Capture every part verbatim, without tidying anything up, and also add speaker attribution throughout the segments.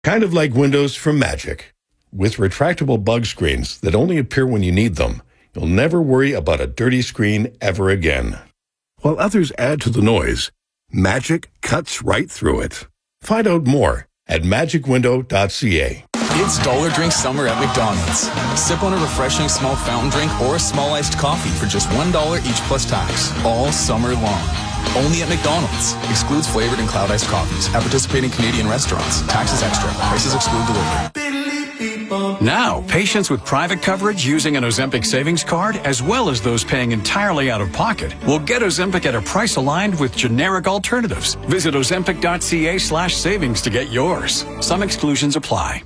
Speaker 1: Kind of like windows from Magic. With retractable bug screens that only appear when you need them, you'll never worry about a dirty screen ever again. While others add to the noise, Magic cuts right through it. Find out more at magic window dot c a.
Speaker 2: It's Dollar Drink Summer at McDonald's. Sip on a refreshing small fountain drink or a small iced coffee for just one dollar each plus tax, all summer long. Only at McDonald's. Excludes flavored and cloud iced coffees. At participating Canadian restaurants. Taxes extra. Prices exclude delivery.
Speaker 3: Now, patients with private coverage using an Ozempic savings card, as well as those paying entirely out of pocket, will get Ozempic at a price aligned with generic alternatives. Visit ozempic dot c a slash savings to get yours. Some exclusions apply.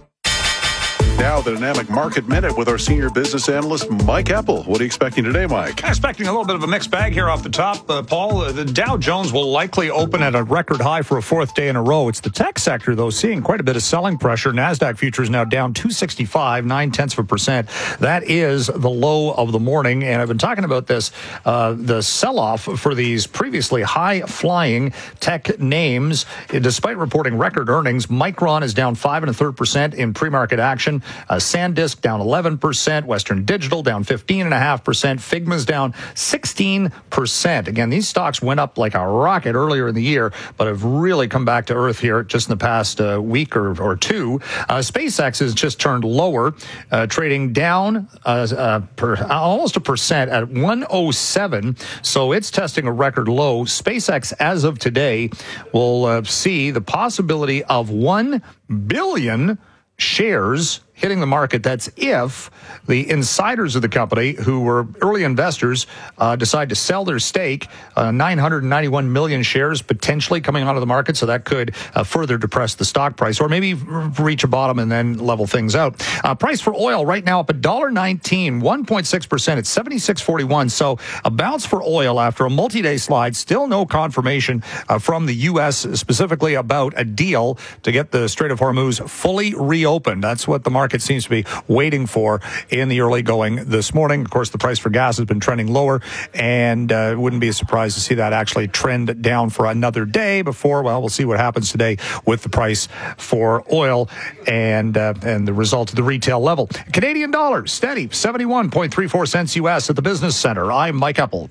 Speaker 4: Now, the Dynamic Market Minute with our senior business analyst, Mike Apple. What are you expecting today, Mike?
Speaker 5: I'm expecting a little bit of a mixed bag here off the top, uh, Paul. Uh, the Dow Jones will likely open at a record high for a fourth day in a row. It's the tech sector, though, seeing quite a bit of selling pressure. NASDAQ futures now down two sixty-five, nine-tenths of a percent. That is the low of the morning, and I've been talking about this, uh, the sell-off for these previously high-flying tech names. Despite reporting record earnings, Micron is down five and a third percent in pre-market action. Uh, SanDisk down eleven percent. Western Digital down fifteen point five percent. Figma's down sixteen percent. Again, these stocks went up like a rocket earlier in the year, but have really come back to earth here just in the past uh, week or, or two. Uh, SpaceX has just turned lower, uh, trading down uh, uh, per, almost a percent at one oh seven. So it's testing a record low. SpaceX, as of today, will uh, see the possibility of one billion shares hitting the market. That's if the insiders of the company, who were early investors, uh, decide to sell their stake, uh, nine hundred ninety-one million shares potentially coming onto the market. So that could uh, further depress the stock price, or maybe reach a bottom and then level things out. Uh, price for oil right now up one dollar nineteen, one point six percent. It's seventy-six forty-one. So a bounce for oil after a multi-day slide. Still no confirmation uh, from the U S specifically about a deal to get the Strait of Hormuz fully reopened. That's what the market Market seems to be waiting for in the early going this morning. Of course, the price for gas has been trending lower, and uh, it wouldn't be a surprise to see that actually trend down for another day before, well, we'll see what happens today with the price for oil and uh, and the result of the retail level. Canadian dollar steady, seventy-one point three four cents U S at the Business Center. I'm Mike Apple.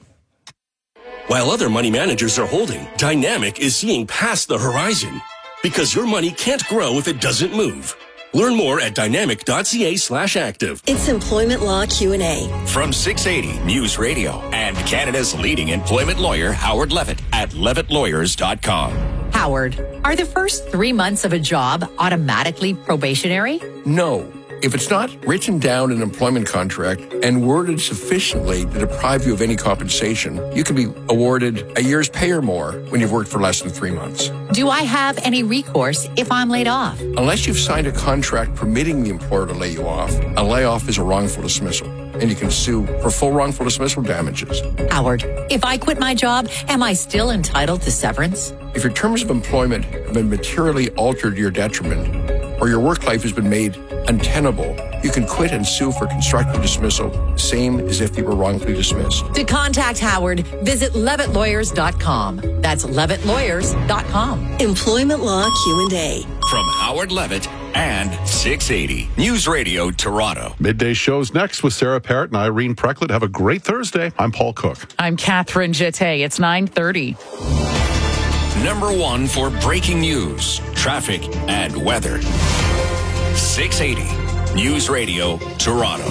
Speaker 6: While other money managers are holding, Dynamic is seeing past the horizon, because your money can't grow if it doesn't move. Learn more at dynamic dot c a slash active.
Speaker 7: It's Employment Law Q and A.
Speaker 8: From six eighty News Radio and Canada's leading employment lawyer, Howard Levitt, at levitt lawyers dot com.
Speaker 9: Howard, are the first three months of a job automatically probationary?
Speaker 10: No. If it's not written down in an employment contract and worded sufficiently to deprive you of any compensation, you can be awarded a year's pay or more when you've worked for less than three months.
Speaker 9: Do I have any recourse if I'm laid off?
Speaker 10: Unless you've signed a contract permitting the employer to lay you off, a layoff is a wrongful dismissal, and you can sue for full wrongful dismissal damages.
Speaker 9: Howard, if I quit my job, am I still entitled to severance?
Speaker 10: If your terms of employment have been materially altered to your detriment, or your work life has been made untenable, you can quit and sue for constructive dismissal, same as if you were wrongfully dismissed.
Speaker 9: To contact Howard, visit levitt lawyers dot com. That's levitt lawyers dot com.
Speaker 7: Employment Law Q and A.
Speaker 8: From Howard Levitt and six eighty News Radio Toronto.
Speaker 4: Midday shows next with Sarah Parrott and Irene Precklett. Have a great Thursday. I'm Paul Cook.
Speaker 11: I'm Catherine Jeté. It's nine thirty.
Speaker 8: Number one for breaking news, traffic, and weather. six eighty News Radio Toronto.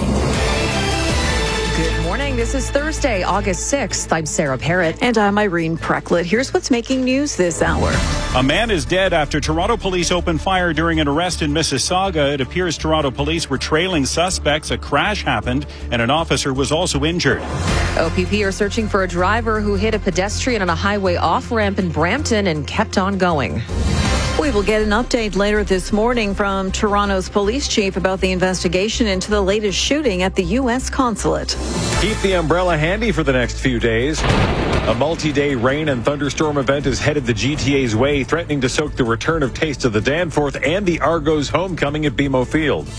Speaker 12: Good morning. This is Thursday, August sixth. I'm Sarah Parrott. And I'm Irene Precklett. Here's what's making news this hour.
Speaker 13: A man is dead after Toronto police opened fire during an arrest in Mississauga. It appears Toronto police were trailing suspects. A crash happened, and an officer was also injured.
Speaker 12: O P P are searching for a driver who hit a pedestrian on a highway off-ramp in Brampton and kept on going. We will get an update later this morning from Toronto's police chief about the investigation into the latest shooting at the U S consulate.
Speaker 14: Keep the umbrella handy for the next few days. A multi-day rain and thunderstorm event is headed the G T A's way, threatening to soak the return of Taste of the Danforth and the Argos homecoming at B M O Field.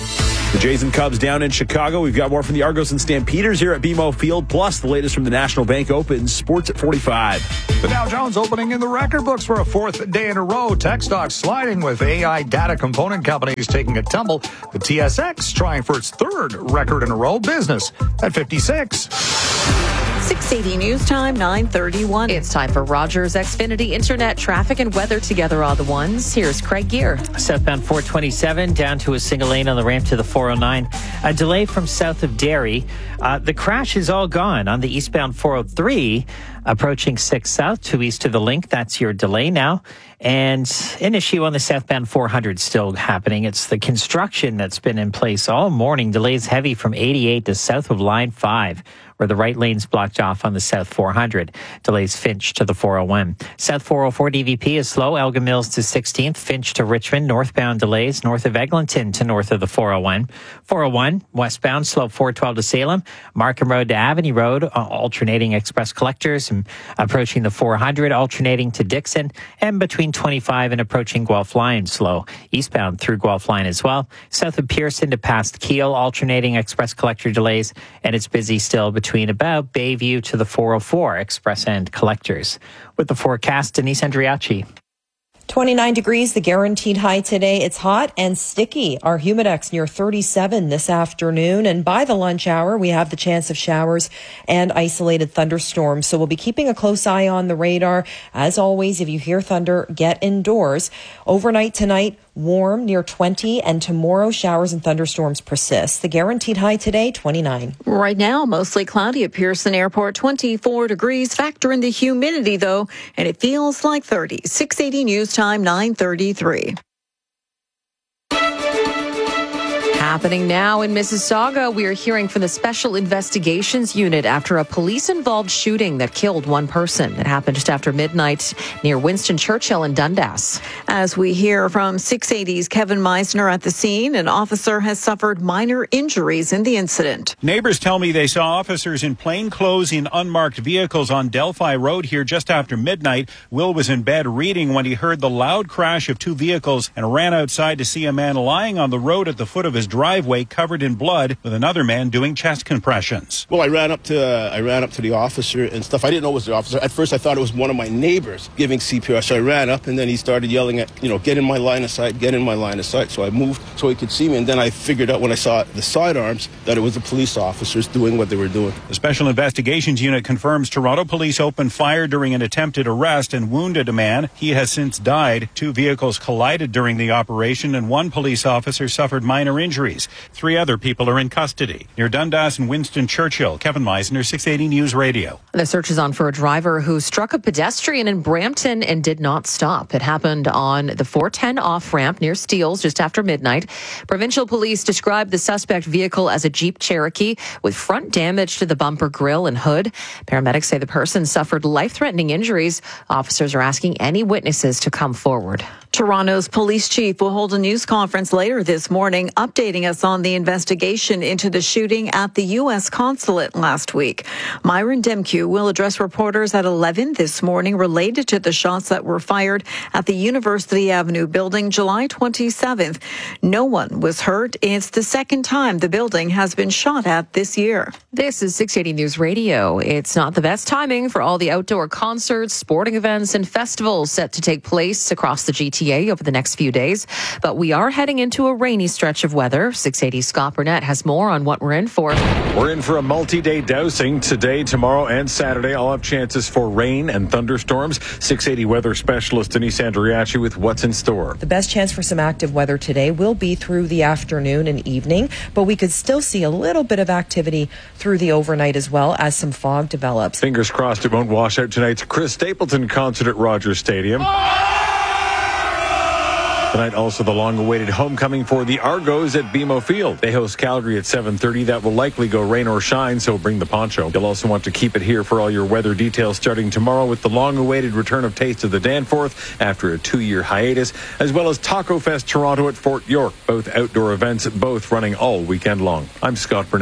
Speaker 15: The Jays and Cubs down in Chicago. We've got more from the Argos and Stampeders here at B M O Field, plus the latest from the National Bank Open. Sports at forty-five.
Speaker 5: The Dow Jones opening in the record books for a fourth day in a row. Tech stocks sliding with A I data component companies taking a tumble. The T S X trying for its third record in a row. Business at fifty-six.
Speaker 12: six eighty News Time, nine thirty-one. It's time for Rogers Xfinity Internet traffic and weather together all the ones. Here's Craig Gear.
Speaker 16: Southbound four twenty-seven down to a single lane on the ramp to the four oh nine. A delay from south of Derry. Uh, the crash is all gone on the eastbound four oh three. Approaching six South to east of the link. That's your delay now. And an issue on the southbound four hundred still happening. It's the construction that's been in place all morning. Delays heavy from eighty-eight to south of line five, where the right lane's blocked off on the south four hundred. Delays Finch to the four oh one. South four oh four D V P is slow. Elgin Mills to sixteenth. Finch to Richmond. Northbound delays north of Eglinton to north of the four oh one. four oh one westbound slow four twelve to Salem. Markham Road to Avenue Road. Uh, alternating express collectors and approaching the four hundred. Alternating to Dixon. And between twenty-five and approaching Guelph Line slow. Eastbound through Guelph Line as well. South of Pearson to past Kiel. Alternating express collector delays. And it's busy still between about Bayview to the four oh four express end collectors. With the forecast, Denise Andriachi.
Speaker 17: twenty-nine degrees, the guaranteed high today. It's hot and sticky. Our humidex near thirty-seven this afternoon. And by the lunch hour, we have the chance of showers and isolated thunderstorms. So we'll be keeping a close eye on the radar. As always, if you hear thunder, get indoors. Overnight tonight, warm near twenty, and tomorrow showers and thunderstorms persist. The guaranteed high today, twenty-nine.
Speaker 12: Right now, mostly cloudy at Pearson Airport, twenty-four degrees. Factor in the humidity, though, and it feels like thirty. six eighty News Time, nine thirty-three. Happening now in Mississauga, we are hearing from the Special Investigations Unit after a police-involved shooting that killed one person. It happened just after midnight near Winston Churchill in Dundas. As we hear from six eighty's Kevin Meisner at the scene, an officer has suffered minor injuries in the incident.
Speaker 13: Neighbors tell me they saw officers in plain clothes in unmarked vehicles on Delphi Road here just after midnight. Will was in bed reading when he heard the loud crash of two vehicles and ran outside to see a man lying on the road at the foot of his driveway covered in blood with another man doing chest compressions.
Speaker 18: Well, I ran up to uh, I ran up to the officer and stuff. I didn't know it was the officer. At first I thought it was one of my neighbors giving C P R. So I ran up and then he started yelling at, you know, get in my line of sight, get in my line of sight. So I moved so he could see me, and then I figured out when I saw the sidearms that it was the police officers doing what they were doing.
Speaker 13: The Special Investigations Unit confirms Toronto police opened fire during an attempted arrest and wounded a man. He has since died. Two vehicles collided during the operation and one police officer suffered minor injuries. Three other people are in custody. Near Dundas and Winston Churchill, Kevin Meisner, six eighty News Radio.
Speaker 12: The search is on for a driver who struck a pedestrian in Brampton and did not stop. It happened on the four ten off-ramp near Steeles just after midnight. Provincial police described the suspect vehicle as a Jeep Cherokee with front damage to the bumper grille and hood. Paramedics say the person suffered life-threatening injuries. Officers are asking any witnesses to come forward. Toronto's police chief will hold a news conference later this morning, updating us on the investigation into the shooting at the U S consulate last week. Myron Demkew will address reporters at eleven this morning related to the shots that were fired at the University Avenue building July twenty-seventh. No one was hurt. It's the second time the building has been shot at this year. This is six eighty News Radio. It's not the best timing for all the outdoor concerts, sporting events, and festivals set to take place across the G T A over the next few days, but we are heading into a rainy stretch of weather. six eighty Scott Burnett has more on what we're in for.
Speaker 14: We're in for a multi-day dousing today, tomorrow, and Saturday. All have chances for rain and thunderstorms. six eighty weather specialist Denise Andriachi with what's in store.
Speaker 17: The best chance for some active weather today will be through the afternoon and evening, but we could still see a little bit of activity through the overnight as well as some fog develops.
Speaker 14: Fingers crossed it won't wash out tonight's Chris Stapleton concert at Rogers Stadium. Tonight, also the long-awaited homecoming for the Argos at B M O Field. They host Calgary at seven thirty. That will likely go rain or shine, so bring the poncho. You'll also want to keep it here for all your weather details starting tomorrow with the long-awaited return of Taste of the Danforth after a two-year hiatus, as well as Taco Fest Toronto at Fort York. Both outdoor events, both running all weekend long. I'm Scott Burnett.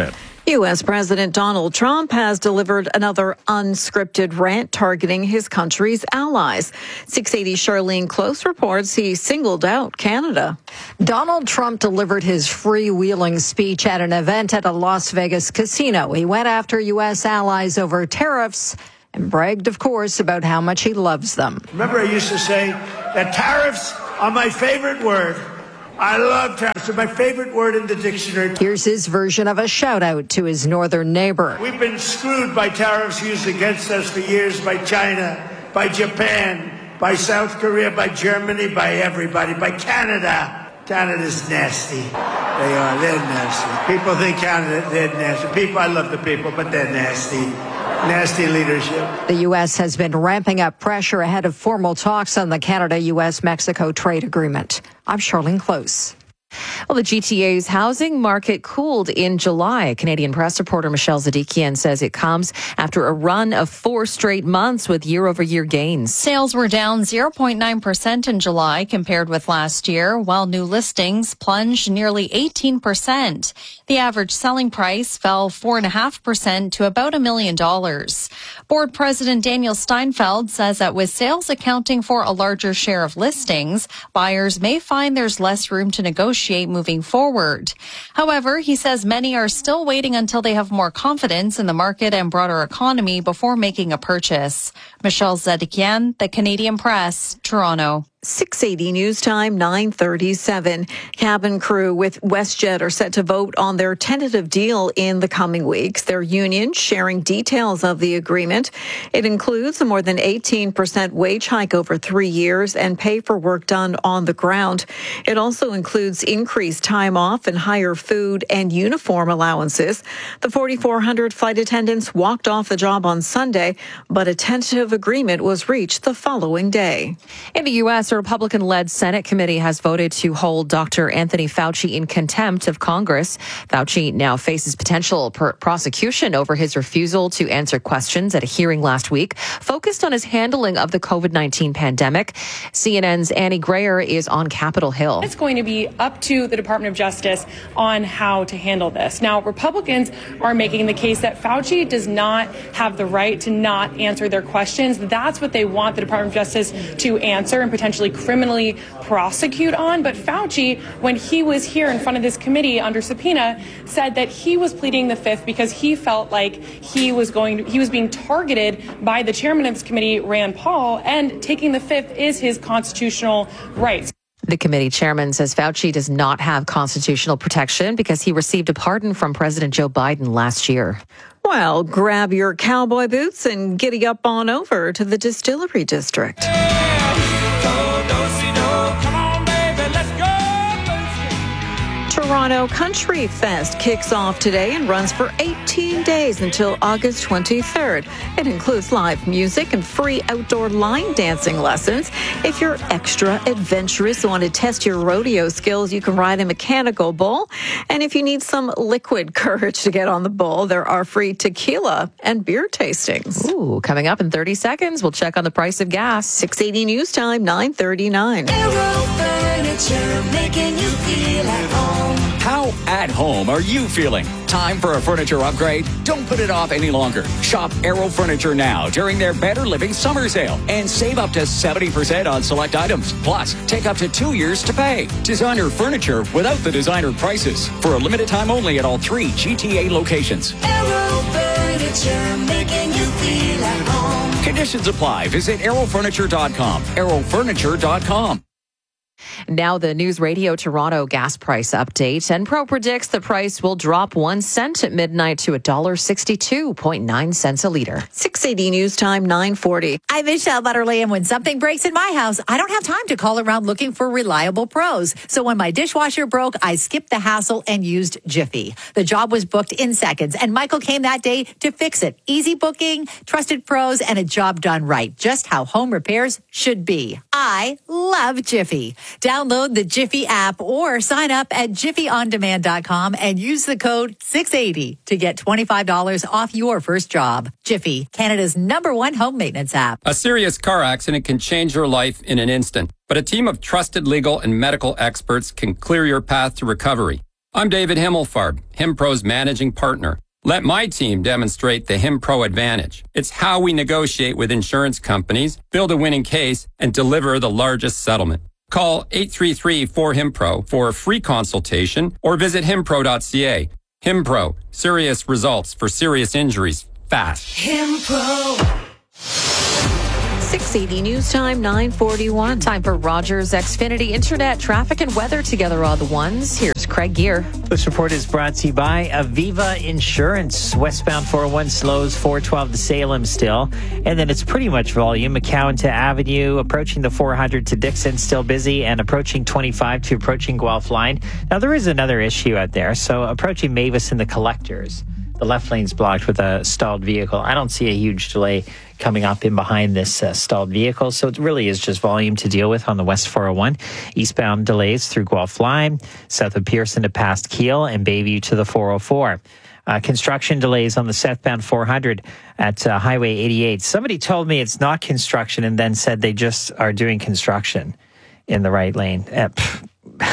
Speaker 12: U S. President Donald Trump has delivered another unscripted rant targeting his country's allies. six eighty Charlene Close reports he singled out Canada.
Speaker 19: Donald Trump delivered his freewheeling speech at an event at a Las Vegas casino. He went after U S allies over tariffs and bragged, of course, about how much he loves them.
Speaker 20: Remember, I used to say that tariffs are my favorite word. I love tariffs. They're my favorite word in the dictionary.
Speaker 19: Here's his version of a shout out to his northern neighbor.
Speaker 20: We've been screwed by tariffs used against us for years by China, by Japan, by South Korea, by Germany, by everybody, by Canada. Canada's nasty. They are. They're nasty. People think Canada, they're nasty. People, I love the people, but they're nasty. Nasty leadership.
Speaker 19: The U S has been ramping up pressure ahead of formal talks on the Canada-U S Mexico trade agreement. I'm Charlene Close.
Speaker 11: Well, the G T A's housing market cooled in July. Canadian press reporter Michelle Zadikian says it comes after a run of four straight months with year-over-year gains.
Speaker 21: Sales were down zero point nine percent in July compared with last year, while new listings plunged nearly eighteen percent. The average selling price fell four point five percent to about a million dollars. Board President Daniel Steinfeld says that with sales accounting for a larger share of listings, buyers may find there's less room to negotiate moving forward. However, he says many are still waiting until they have more confidence in the market and broader economy before making a purchase. Michelle Zedikian, The Canadian Press, Toronto.
Speaker 12: six eighty News Time, nine thirty-seven. Cabin crew with WestJet are set to vote on their tentative deal in the coming weeks. Their union sharing details of the agreement. It includes a more than eighteen percent wage hike over three years and pay for work done on the ground. It also includes increased time off and higher food and uniform allowances. The forty-four hundred flight attendants walked off the job on Sunday, but a tentative agreement was reached the following day.
Speaker 11: In the U S, a Republican-led Senate committee has voted to hold Doctor Anthony Fauci in contempt of Congress. Fauci now faces potential per- prosecution over his refusal to answer questions at a hearing last week, focused on his handling of the COVID nineteen pandemic. C N N's Annie Grayer is on Capitol Hill.
Speaker 22: It's going to be up to the Department of Justice on how to handle this. Now, Republicans are making the case that Fauci does not have the right to not answer their questions. That's what they want the Department of Justice to answer and potentially criminally prosecute on. But Fauci, when he was here in front of this committee under subpoena, said that he was pleading the fifth because he felt like he was going to, he was being targeted by the chairman of this committee, Rand Paul, and taking the fifth is his constitutional right.
Speaker 11: The committee chairman says Fauci does not have constitutional protection because he received a pardon from President Joe Biden last year.
Speaker 12: Well, grab your cowboy boots and giddy up on over to the Distillery District. Toronto Country Fest kicks off today and runs for eighteen days until August twenty-third. It includes live music and free outdoor line dancing lessons. If you're extra adventurous and want to test your rodeo skills, you can ride a mechanical bull. And if you need some liquid courage to get on the bull, there are free tequila and beer tastings.
Speaker 11: Ooh, coming up in thirty seconds, we'll check on the price of gas.
Speaker 12: six eighty News Time, nine thirty-nine.
Speaker 23: Aero Furniture, making you feel at home.
Speaker 8: How at home are you feeling? Time for a furniture upgrade? Don't put it off any longer. Shop Aero Furniture now during their Better Living Summer Sale and save up to seventy percent on select items. Plus, take up to two years to pay. Designer furniture without the designer prices. For a limited time only at all three G T A locations.
Speaker 23: Aero Furniture, making you feel at home.
Speaker 8: Conditions apply. Visit aero furniture dot com. aero furniture dot com.
Speaker 11: Now the News Radio Toronto gas price update. Enpro predicts the price will drop one cent at midnight to one dollar sixty-two point nine cents a litre.
Speaker 12: six eighty News Time, nine forty.
Speaker 9: I'm Michelle Butterly, and when something breaks in my house, I don't have time to call around looking for reliable pros. So when my dishwasher broke, I skipped the hassle and used Jiffy. The job was booked in seconds, and Michael came that day to fix it. Easy booking, trusted pros, and a job done right. Just how home repairs should be. I love Jiffy. Download the Jiffy app or sign up at jiffy on demand dot com and use the code six eighty to get twenty-five dollars off your first job. Jiffy, Canada's number one home maintenance app.
Speaker 24: A serious car accident can change your life in an instant, but a team of trusted legal and medical experts can clear your path to recovery. I'm David Himmelfarb, HimPro's managing partner. Let my team demonstrate the HimPro advantage. It's how we negotiate with insurance companies, build a winning case, and deliver the largest settlement. Call eight three three, four, HIMPRO for a free consultation or visit himpro dot c a. HimPro, serious results for serious injuries, fast.
Speaker 7: HimPro.
Speaker 11: six eighty News Time, nine forty-one. Time for Rogers Xfinity Internet, traffic and weather together all the ones. Here's Craig Gear.
Speaker 16: This report is brought to you by Aviva Insurance. Westbound four oh one slows four twelve to Salem still. And then it's pretty much volume. McCowan to Avenue, approaching the four hundred to Dixon, still busy, and approaching twenty-five to approaching Guelph Line. Now, there is another issue out there. So approaching Mavis and the Collectors, the left lane's blocked with a stalled vehicle. I don't see a huge delay coming up in behind this uh, stalled vehicle. So it really is just volume to deal with on the West four oh one. Eastbound delays through Guelph Line, south of Pearson to past Kiel, and Bayview to the four oh four. Uh, construction delays on the southbound four hundred at uh, Highway eighty-eight. Somebody told me it's not construction and then said they just are doing construction in the right lane. Uh, pff,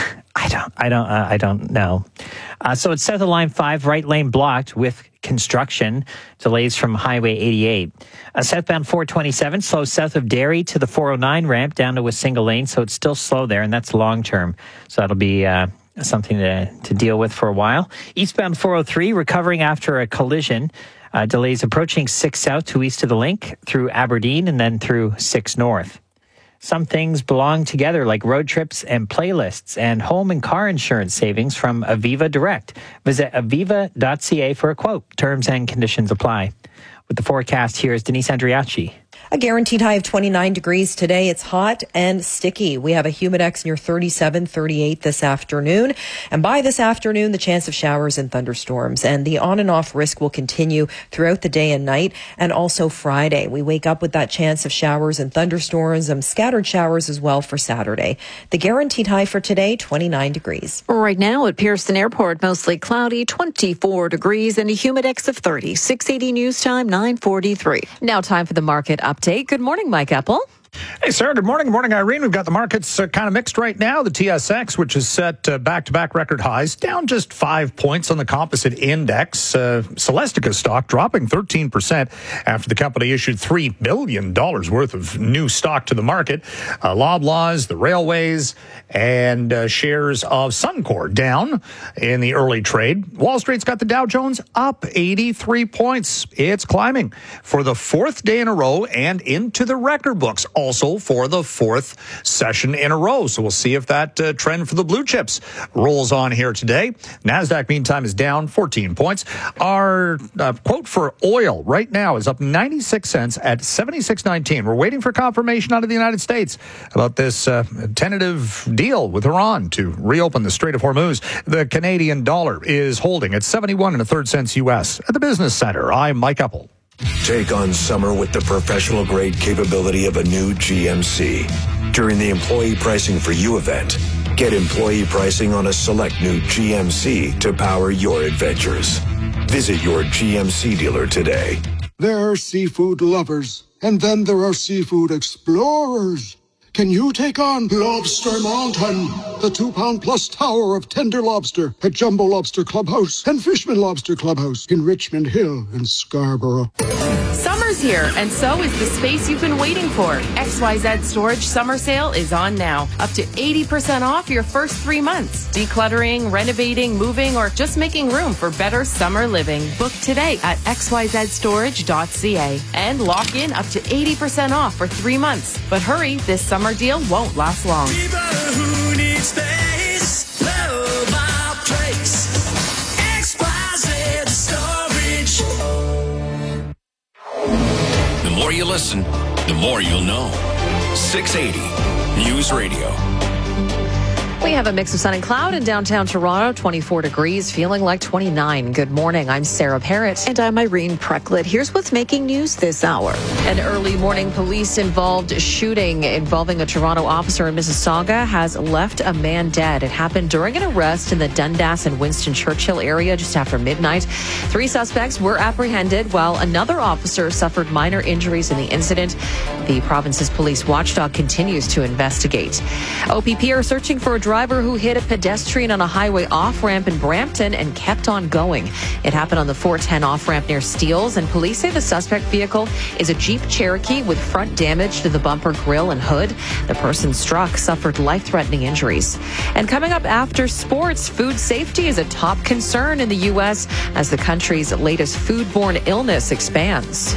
Speaker 16: I don't, I don't, uh, I don't know. Uh, so it's south of line five, right lane blocked with construction delays from Highway eighty-eight. Uh, southbound four twenty-seven slow south of Derry to the four oh nine ramp down to a single lane. So it's still slow there, and that's long term. So that'll be uh, something to, to deal with for a while. Eastbound four oh three recovering after a collision. Uh, delays approaching six south to east of the link through Aberdeen and then through six north. Some things belong together, like road trips and playlists and home and car insurance savings from Aviva Direct. Visit aviva dot c a for a quote. Terms and conditions apply. With the forecast, here is Denise Andriachi.
Speaker 17: A guaranteed high of twenty-nine degrees today. It's hot and sticky. We have a humidex near thirty-seven, thirty-eight this afternoon. And by this afternoon, the chance of showers and thunderstorms. And the on and off risk will continue throughout the day and night. And also Friday. We wake up with that chance of showers and thunderstorms and scattered showers as well for Saturday. The guaranteed high for today, twenty-nine degrees.
Speaker 19: Right now at Pearson Airport, mostly cloudy, twenty-four degrees and a humidex of thirty. six eighty News Time, nine forty-three.
Speaker 11: Now time for the market update. Good morning, Mike Apple.
Speaker 5: Hey, Sarah. Good morning. Good morning, Irene. We've got the markets uh, kind of mixed right now. The T S X, which is set uh, back-to-back record highs, down just five points on the composite index. Uh, Celestica stock dropping thirteen percent after the company issued three billion dollars worth of new stock to the market. Uh, Loblaws, the railways, and uh, shares of Suncor down in the early trade. Wall Street's got the Dow Jones up eighty-three points. It's climbing for the fourth day in a row and into the record books. Also for the fourth session in a row. So we'll see if that uh, trend for the blue chips rolls on here today. NASDAQ, meantime, is down fourteen points. Our uh, quote for oil right now is up ninety-six cents at seventy-six nineteen. We're waiting for confirmation out of the United States about this uh, tentative deal with Iran to reopen the Strait of Hormuz. The Canadian dollar is holding at seventy-one and a third cents U S. At the Business Center, I'm Mike Apple.
Speaker 1: Take on summer with the professional-grade capability of a new G M C. During the Employee Pricing for You event, get employee pricing on a select new G M C to power your adventures. Visit your G M C dealer today.
Speaker 2: There are seafood lovers, and then there are seafood explorers. Can you take on Lobster Mountain, the two-pound plus tower of tender lobster at Jumbo Lobster Clubhouse and Fishman Lobster Clubhouse in Richmond Hill and Scarborough?
Speaker 3: Summer's here, and so is the space you've been waiting for. X Y Z Storage Summer Sale is on now. Up to eighty percent off your first three months. Decluttering, renovating, moving, or just making room for better summer living. Book today at x y z storage dot c a and lock in up to eighty percent off for three months. But hurry, this summer deal won't last long.
Speaker 23: People who need space, love our place. X Y Z Storage.
Speaker 6: The more you listen, the more you'll know. six eighty News Radio.
Speaker 11: We have a mix of sun and cloud in downtown Toronto, twenty-four degrees, feeling like twenty-nine. Good morning. I'm Sarah Parrott.
Speaker 19: And I'm Irene Precklett. Here's what's making news this hour.
Speaker 11: An early morning police-involved shooting involving a Toronto officer in Mississauga has left a man dead. It happened during an arrest in the Dundas and Winston Churchill area just after midnight. Three suspects were apprehended while another officer suffered minor injuries in the incident. The province's police watchdog continues to investigate. O P P are searching for a driver driver who hit a pedestrian on a highway off-ramp in Brampton and kept on going. It happened on the four ten off-ramp near Steeles, and police say the suspect vehicle is a Jeep Cherokee with front damage to the bumper, grille, and hood. The person struck suffered life-threatening injuries. And coming up after sports, food safety is a top concern in the U S as the country's latest foodborne illness expands.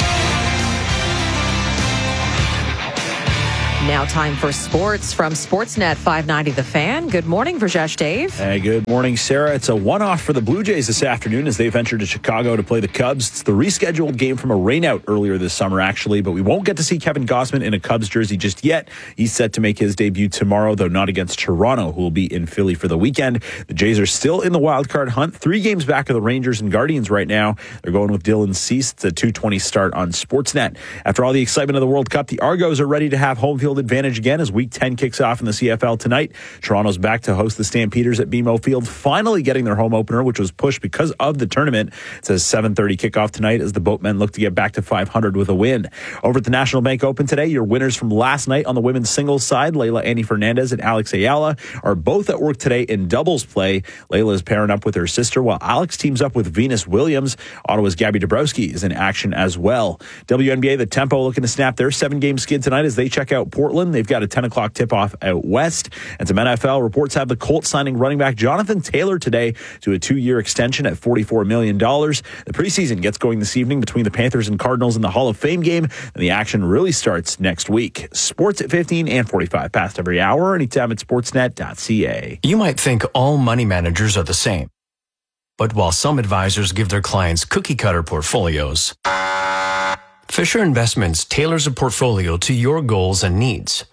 Speaker 11: Now time for sports from Sportsnet five ninety The Fan. Good morning, Vrajesh Dave.
Speaker 4: Hey, good morning, Sarah. It's a one-off for the Blue Jays this afternoon as they venture to Chicago to play the Cubs. It's the rescheduled game from a rainout earlier this summer, actually, but we won't get to see Kevin Gausman in a Cubs jersey just yet. He's set to make his debut tomorrow, though not against Toronto, who will be in Philly for the weekend. The Jays are still in the wild card hunt, three games back of the Rangers and Guardians right now. They're going with Dylan Cease. It's a two twenty start on Sportsnet. After all the excitement of the World Cup, the Argos are ready to have home field advantage again as Week ten kicks off in the C F L tonight. Toronto's back to host the Stampeders at B M O Field, finally getting their home opener, which was pushed because of the tournament. It's a seven thirty kickoff tonight as the Boatmen look to get back to five hundred with a win. Over at the National Bank Open today, your winners from last night on the women's singles side, Layla Annie Fernandez and Alex Ayala, are both at work today in doubles play. Layla is pairing up with her sister, while Alex teams up with Venus Williams. Ottawa's Gabby Dabrowski is in action as well. W N B A, the Tempo looking to snap their seven-game skid tonight as they check out Portland. They've got a ten o'clock tip-off out west. And some N F L reports have the Colts signing running back Jonathan Taylor today to a two-year extension at forty-four million dollars. The preseason gets going this evening between the Panthers and Cardinals in the Hall of Fame game, and the action really starts next week. Sports at fifteen and forty-five past every hour, anytime at sportsnet dot c a.
Speaker 10: You might think all money managers are the same. But while some advisors give their clients cookie-cutter portfolios, Fisher Investments tailors a portfolio to your goals and needs.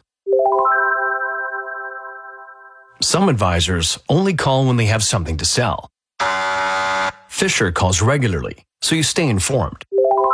Speaker 10: Some advisors only call when they have something to sell. Fisher calls regularly, so you stay informed.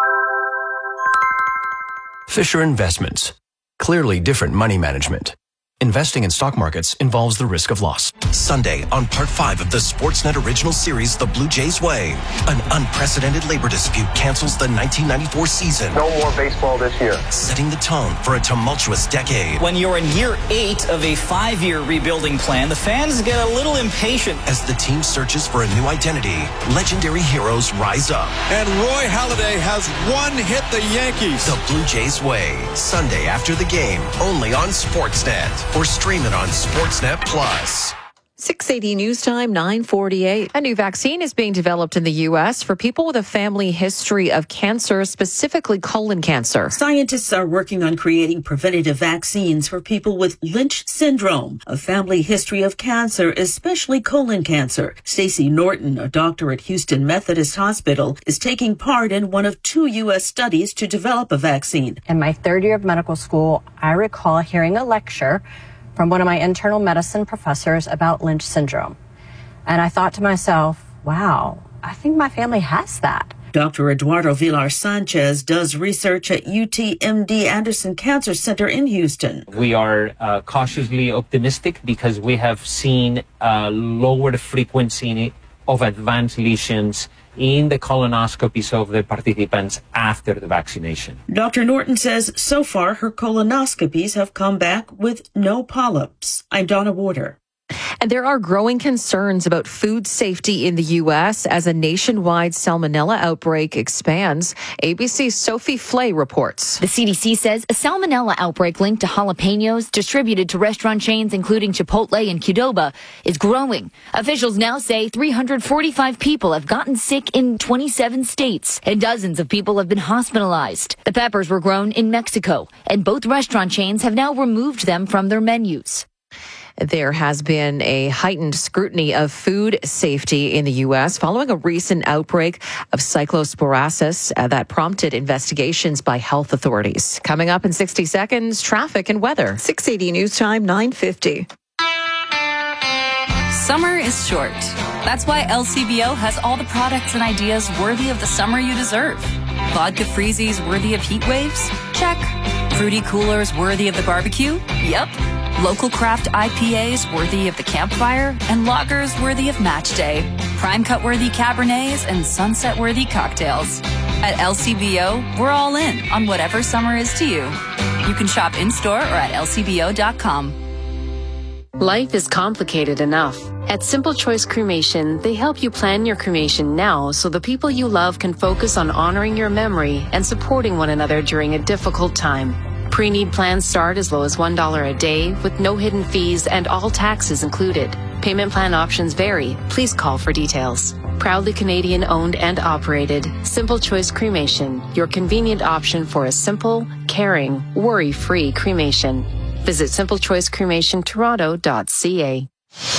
Speaker 10: Fisher Investments. Clearly different money management. Investing in stock markets involves the risk of loss.
Speaker 15: Sunday on part five of the Sportsnet original series, The Blue Jays Way. An unprecedented labor dispute cancels the nineteen ninety-four season.
Speaker 18: No more baseball this year.
Speaker 15: Setting the tone for a tumultuous decade.
Speaker 25: When you're in year eight of a five-year rebuilding plan, the fans get a little impatient.
Speaker 15: As the team searches for a new identity, legendary heroes rise up.
Speaker 26: And Roy Halladay has one hit the Yankees.
Speaker 15: The Blue Jays Way. Sunday after the game, only on Sportsnet. Or stream it on Sportsnet Plus.
Speaker 11: six eighty News Time, nine forty-eight. A new vaccine is being developed in the U S for people with a family history of cancer, specifically colon cancer.
Speaker 27: Scientists are working on creating preventative vaccines for people with Lynch syndrome, a family history of cancer, especially colon cancer. Stacey Norton, a doctor at Houston Methodist Hospital, is taking part in one of two U S studies to develop a vaccine.
Speaker 28: In my third year of medical school, I recall hearing a lecture from one of my internal medicine professors about Lynch syndrome. And I thought to myself, wow, I think my family has that.
Speaker 27: Doctor Eduardo Villar Sanchez does research at U T M D Anderson Cancer Center in Houston.
Speaker 29: We are uh, cautiously optimistic because we have seen uh, lowered frequency of advanced lesions in the colonoscopies of the participants after the vaccination.
Speaker 27: Doctor Norton says so far her colonoscopies have come back with no polyps. I'm Donna Warder.
Speaker 11: And there are growing concerns about food safety in the U S as a nationwide salmonella outbreak expands. A B C's Sophie Flay reports.
Speaker 30: The C D C says a salmonella outbreak linked to jalapenos distributed to restaurant chains including Chipotle and Qdoba is growing. Officials now say three hundred forty-five people have gotten sick in twenty-seven states and dozens of people have been hospitalized. The peppers were grown in Mexico and both restaurant chains have now removed them from their menus.
Speaker 11: There has been a heightened scrutiny of food safety in the U S following a recent outbreak of cyclosporasis uh, that prompted investigations by health authorities. Coming up in sixty seconds, traffic and weather.
Speaker 12: six eighty News Time, nine fifty.
Speaker 31: Summer is short. That's why L C B O has all the products and ideas worthy of the summer you deserve. Vodka freezies worthy of heat waves? Check. Fruity coolers worthy of the barbecue? Yep. Local craft I P As worthy of the campfire, and lagers worthy of match day. Prime cut worthy Cabernets and sunset worthy cocktails. At L C B O, we're all in on whatever summer is to you. You can shop in store or at L C B O dot com.
Speaker 7: Life is complicated enough. At Simple Choice Cremation, they help you plan your cremation now so the people you love can focus on honoring your memory and supporting one another during a difficult time. Pre-need plans start as low as one dollar a day with no hidden fees and all taxes included. Payment plan options vary. Please call for details. Proudly Canadian owned and operated, Simple Choice Cremation, your convenient option for a simple, caring, worry-free cremation. Visit simple choice cremation toronto dot c a.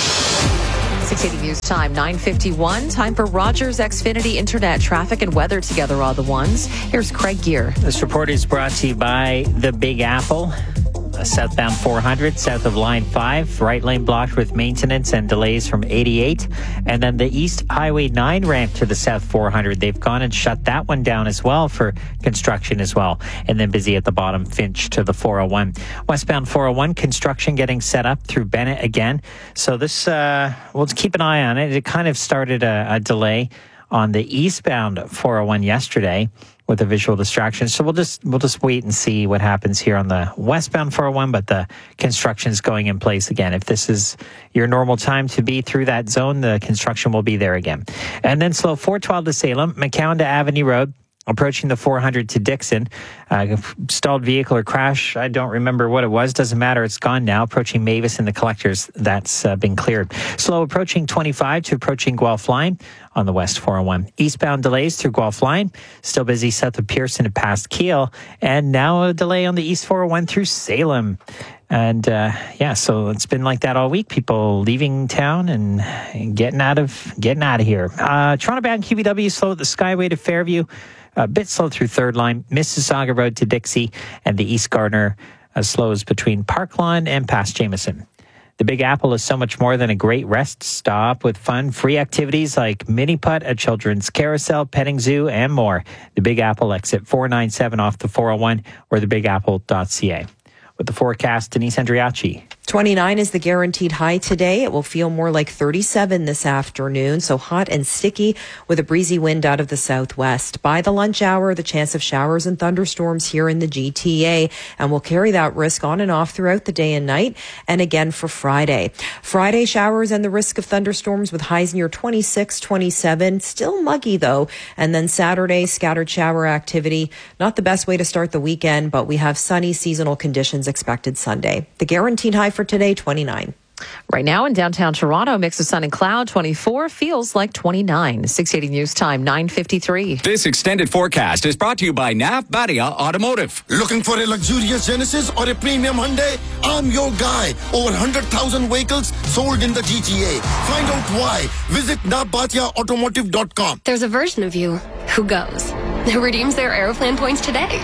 Speaker 11: six eighty News Time, nine fifty-one. Time for Rogers Xfinity Internet traffic and weather together all the ones. Here's Craig Gear.
Speaker 8: This report is brought to you by the Big Apple. Southbound four hundred, south of Line five, right lane blocked with maintenance and delays from eighty-eight. And then the East Highway nine ramp to the South four hundred. They've gone and shut that one down as well for construction as well. And then busy at the bottom, Finch to the four oh one. Westbound four oh one, construction getting set up through Bennett again. So this, uh, we'll keep an eye on it. It kind of started a, a delay on the eastbound four oh one yesterday with a visual distraction. So we'll just we'll just wait and see what happens here on the westbound four oh one, but the construction's going in place again. If this is your normal time to be through that zone, the construction will be there again. And then slow four twelve to Salem, McCown to Avenue Road, approaching the four hundred to Dixon. Uh, stalled vehicle or crash, I don't remember what it was. Doesn't matter. It's gone now. Approaching Mavis and the Collectors, that's uh, been cleared. Slow approaching twenty-five to approaching Guelph Line on the west four oh one. Eastbound delays through Guelph Line. Still busy south of Pearson and past Kiel. And now a delay on the east four oh one through Salem. And uh, yeah, so it's been like that all week. People leaving town and, and getting out of getting out of here. Uh, Toronto bound Q B W slow at the Skyway to Fairview. A bit slow through Third Line, Mississauga Road to Dixie, and the East Gardner uh, slows between Park Lawn and past Jameson. The Big Apple is so much more than a great rest stop with fun, free activities like mini putt, a children's carousel, petting zoo, and more. The Big Apple exit four ninety-seven off the four oh one or the big apple dot c a. With the forecast, Denise Andriachi.
Speaker 17: twenty-nine is the guaranteed high today. It will feel more like thirty-seven this afternoon, so hot and sticky with a breezy wind out of the southwest. By the lunch hour, the chance of showers and thunderstorms here in the G T A, and we'll carry that risk on and off throughout the day and night, and again for Friday. Friday, showers and the risk of thunderstorms with highs near twenty-six, twenty-seven. Still muggy, though. And then Saturday, scattered shower activity. Not the best way to start the weekend, but we have sunny seasonal conditions expected Sunday. The guaranteed high for today, twenty-nine.
Speaker 11: Right now in downtown Toronto, mix of sun and cloud, twenty-four, feels like twenty-nine. six eighty News Time, nine fifty-three.
Speaker 6: This extended forecast is brought to you by N A F Badia Automotive.
Speaker 9: Looking for a luxurious Genesis or a premium Hyundai? I'm your guy. Over one hundred thousand vehicles sold in the G T A. Find out why. Visit N A F Badia Automotive dot com.
Speaker 13: There's a version of you who goes, who redeems their Aeroplan points today.